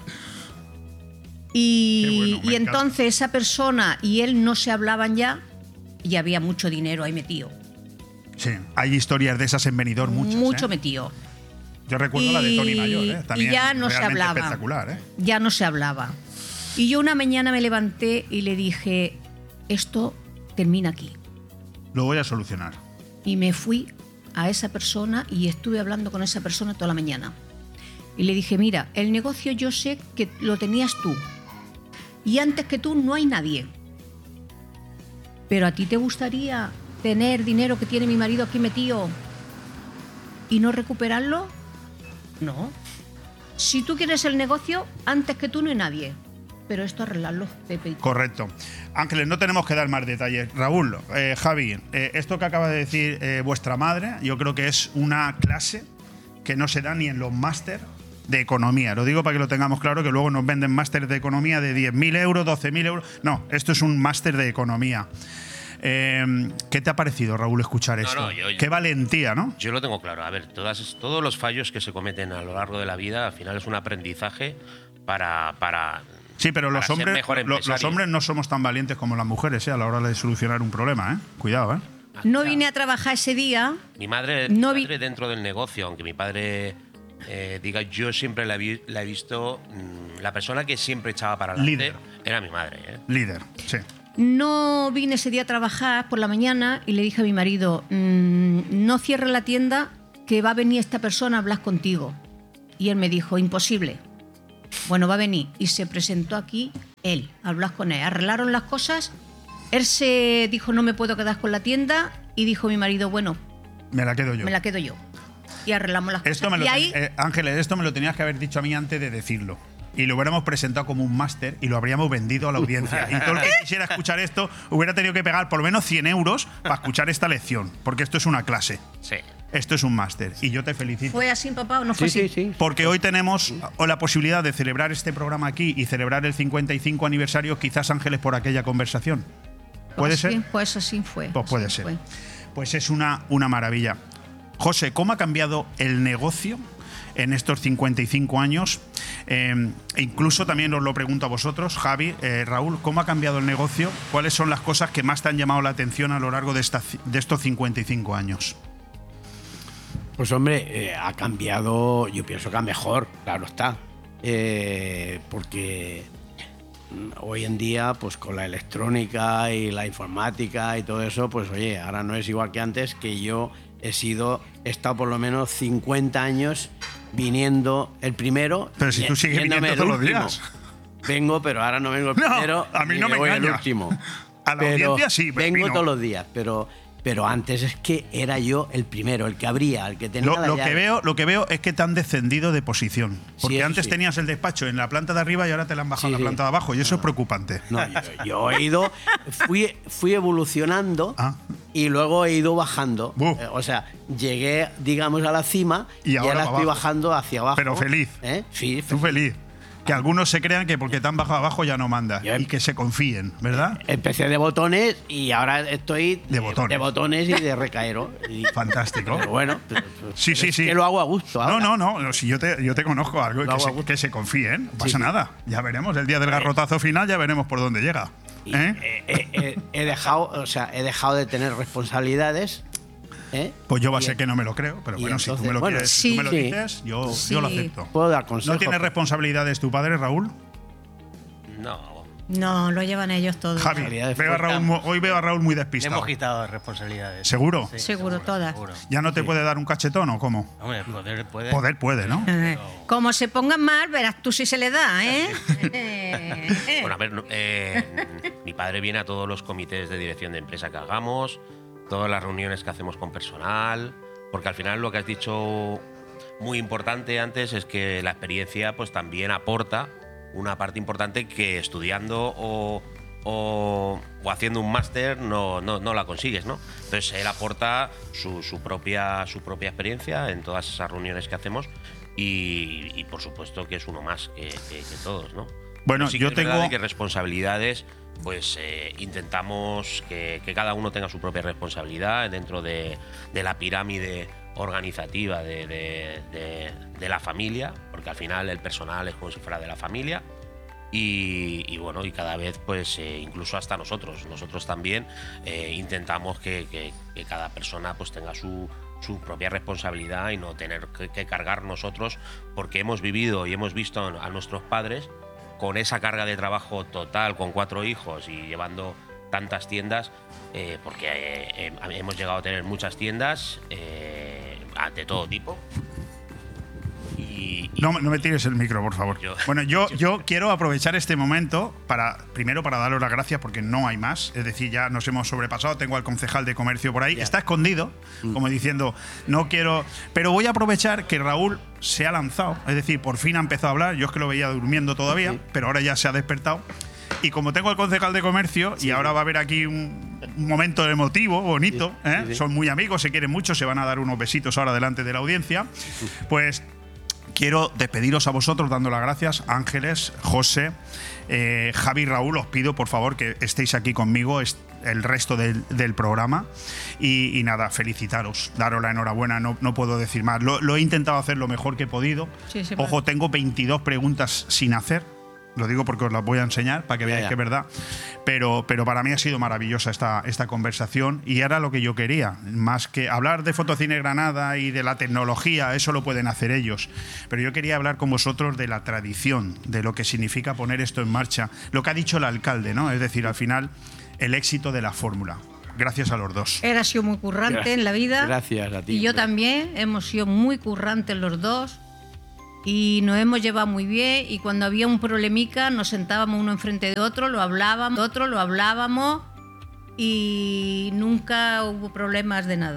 y, Qué bueno, me y encanta. entonces esa persona y él no se hablaban ya y había mucho dinero ahí metido, sí, hay historias de esas en Benidorm, muchas. mucho ¿eh? metido. Yo recuerdo la de Tony Y- Mayor, ¿eh? y También ya no se realmente hablaba. espectacular, ¿eh? Ya no se hablaba. Y yo una mañana me levanté y le dije, esto termina aquí. Lo voy a solucionar. Y me fui a esa persona y estuve hablando con esa persona toda la mañana. Y le dije, mira, el negocio yo sé que lo tenías tú. Y antes que tú no hay nadie. Pero a ti te gustaría tener dinero que tiene mi marido aquí metido y no recuperarlo. No. Si tú quieres el negocio, antes que tú no hay nadie. Pero esto arreglarlo, Pepe. Correcto. Ángeles, no tenemos que dar más detalles. Raúl, eh, Javi, eh, esto que acaba de decir eh, vuestra madre, yo creo que es una clase que no se da ni en los máster de economía. Lo digo para que lo tengamos claro, que luego nos venden máster de economía de diez mil euros, doce mil euros. No, esto es un máster de economía. Eh, ¿Qué te ha parecido, Raúl, escuchar No, esto? no, yo- Qué valentía, ¿no? Yo lo tengo claro. A ver, todas, todos los fallos que se cometen a lo largo de la vida, al final es un aprendizaje para... para Sí, pero para los ser hombres, mejor lo- los empresario. hombres no somos tan valientes como las mujeres, ¿eh? A la hora de solucionar un problema, ¿eh? Cuidado, ¿eh? No vine a trabajar ese día. Mi madre, No mi vi- madre dentro del negocio, aunque mi padre eh, diga, yo siempre la, vi- la he visto, mm, la persona que siempre echaba para adelante Líder. era mi madre. ¿eh? Líder, sí. No vine ese día a trabajar por la mañana y le dije a mi marido, "Mm, no cierres la tienda, que va a venir esta persona a hablar contigo". Y él me dijo, imposible. Bueno, va a venir. Y se presentó aquí él, a hablar con él. Arreglaron las cosas. Él se dijo, no me puedo quedar con la tienda. Y dijo mi marido, bueno, Me la quedo yo. me la quedo yo. Y arreglamos las Esto cosas. me lo y ahí, ten- eh, Ángeles, esto me lo tenías que haber dicho a mí antes de decirlo. Y lo hubiéramos presentado como un máster y lo habríamos vendido a la audiencia. Y todo el que quisiera escuchar esto hubiera tenido que pagar por lo menos cien euros para escuchar esta lección. Porque esto es una clase. Sí. Esto es un máster. Y yo te felicito. ¿fue así, papá, o no fue Sí, así? sí, sí. Porque hoy tenemos o la posibilidad de celebrar este programa aquí y celebrar el cincuenta y cinco aniversario, quizás, Ángeles, por aquella conversación. ¿Puede Pues ser? sí, pues así fue. Pues puede así ser. fue. Pues es una, una maravilla. José, ¿cómo ha cambiado el negocio en estos cincuenta y cinco años? Eh, e incluso también os lo pregunto a vosotros, Javi, eh, Raúl, ¿cómo ha cambiado el negocio? ¿Cuáles son las cosas que más te han llamado la atención a lo largo de, esta, de estos cincuenta y cinco años? Pues hombre, eh, ha cambiado, yo pienso que a mejor, claro está. Eh, porque mm, hoy en día, pues con la electrónica y la informática y todo eso, pues oye, ahora no es igual que antes, que yo he sido, he estado por lo menos cincuenta años viniendo el primero. Pero si tú sigues yéndome viniendo el todos los último. días. Vengo, pero ahora no vengo el No, primero. a mí ni no me voy el engañas. último. A la Pero audiencia sí, pero a mí vengo no. todos los días, pero, pero antes es que era yo el primero, el que abría, el que tenía Lo, la lo llave. que veo, lo que veo es que te han descendido de posición. Porque eso antes sí. tenías el despacho en la planta de arriba y ahora te la han bajado Sí, a la sí. planta de abajo. Y eso es preocupante. No, yo, yo he ido, fui, fui evolucionando Ah. y luego he ido bajando. Buf. Eh, o sea, llegué, digamos, a la cima Y y ahora ahora, para estoy abajo. bajando hacia abajo. Pero feliz. ¿Eh? Sí, Tú feliz. Que algunos se crean que porque te han bajado abajo ya no mandas. Yo- Y que se confíen, ¿verdad? Empecé de botones y ahora estoy De botones. de botones y de recaero. Y- Fantástico. Pero bueno, pero- Sí, pero sí, es sí. que lo hago a gusto. No, ahora. no, no, no, si yo te, yo te conozco algo, Lo que hago a se, gusto. que se confíen, no Sí, pasa sí. nada. Ya veremos, el día del garrotazo final ya veremos por dónde llega. Y, ¿eh? eh, eh, eh, he dejado, o sea, he dejado de tener responsabilidades. ¿eh? Pues yo va a Y- ser que no me lo creo, pero y bueno, si tú entonces, me lo, bueno, quieres, si tú sí. me lo Sí. dices, yo, Sí. yo lo acepto. Puedo dar consejos. ¿No tiene responsabilidades tu padre, Raúl? No. No, lo llevan ellos todos. Javi, Responsabilidades veo a Raúl mu- hoy veo a Raúl muy Le despistado. hemos quitado de responsabilidades. ¿Seguro? Sí, Seguro, todas. seguro. ¿Ya no te puede dar un cachetón o cómo? Hombre, poder puede. Poder puede, ¿no? Eh, Como se pongan mal, verás tú si se le da, ¿eh? Eh, eh. Bueno, a ver, no, eh, mi padre viene a todos los comités de dirección de empresa que hagamos, todas las reuniones que hacemos con personal, porque al final lo que has dicho muy importante antes es que la experiencia pues también aporta una parte importante que estudiando o, o, o haciendo un máster no, no, no la consigues, ¿no? Entonces él aporta su, su, propia, su propia experiencia en todas esas reuniones que hacemos y, y por supuesto que es uno más que, que, que todos, ¿no? Bueno, Pero sí que yo es verdad tengo- de que responsabilidades, pues eh, intentamos que, que cada uno tenga su propia responsabilidad dentro de, de la pirámide organizativa de, de- de- de la familia, porque al final el personal es como si fuera de la familia. Y, y bueno, y cada vez, pues eh, incluso hasta nosotros, nosotros también eh, intentamos que, que- que cada persona pues tenga su, su propia responsabilidad y no tener que, que cargar nosotros, porque hemos vivido y hemos visto a nuestros padres con esa carga de trabajo total, con cuatro hijos y llevando tantas tiendas, eh, porque eh, eh, hemos llegado a tener muchas tiendas eh, de todo tipo. Y, Y, y no, no me tires el micro, por favor. Yo- bueno, yo, yo quiero aprovechar este momento para, primero, para daros las gracias porque no hay más. Es decir, ya nos hemos sobrepasado. Tengo al concejal de comercio por ahí. Ya. Está escondido, como diciendo, no quiero. Pero voy a aprovechar que Raúl se ha lanzado. Es decir, por fin ha empezado a hablar. Yo es que lo veía durmiendo todavía, Sí. pero ahora ya se ha despertado. Y como tengo al concejal de comercio, y ahora va a haber aquí un, un momento emotivo, bonito, Sí, ¿eh? sí, sí. Son muy amigos, se quieren mucho, se van a dar unos besitos ahora delante de la audiencia. Pues quiero despediros a vosotros dando las gracias, Ángeles, José, eh, Javi, Raúl, os pido por favor que estéis aquí conmigo es- el resto del, del programa y, y nada, felicitaros, daros la enhorabuena, no, no puedo decir más. Lo, lo he intentado hacer lo mejor que he podido. Sí, sí, Ojo, tengo veintidós preguntas sin hacer. Lo digo porque os las voy a enseñar para que Ya, veáis ya. que es verdad. Pero, pero para mí ha sido maravillosa esta, esta conversación y era lo que yo quería. Más que hablar de Fotocine Granada y de la tecnología, eso lo pueden hacer ellos. Pero yo quería hablar con vosotros de la tradición, de lo que significa poner esto en marcha. Lo que ha dicho el alcalde, ¿no? Es decir, al final, el éxito de la fórmula. Gracias a los dos. Él ha sido muy currante Gracias. en la vida. Gracias a ti, Y yo hombre. también. Hemos sido muy currantes los dos. Y nos hemos llevado muy bien. Y cuando había un problemica, nos sentábamos uno enfrente de otro, lo hablábamos, otro lo hablábamos. Y nunca hubo problemas de nada.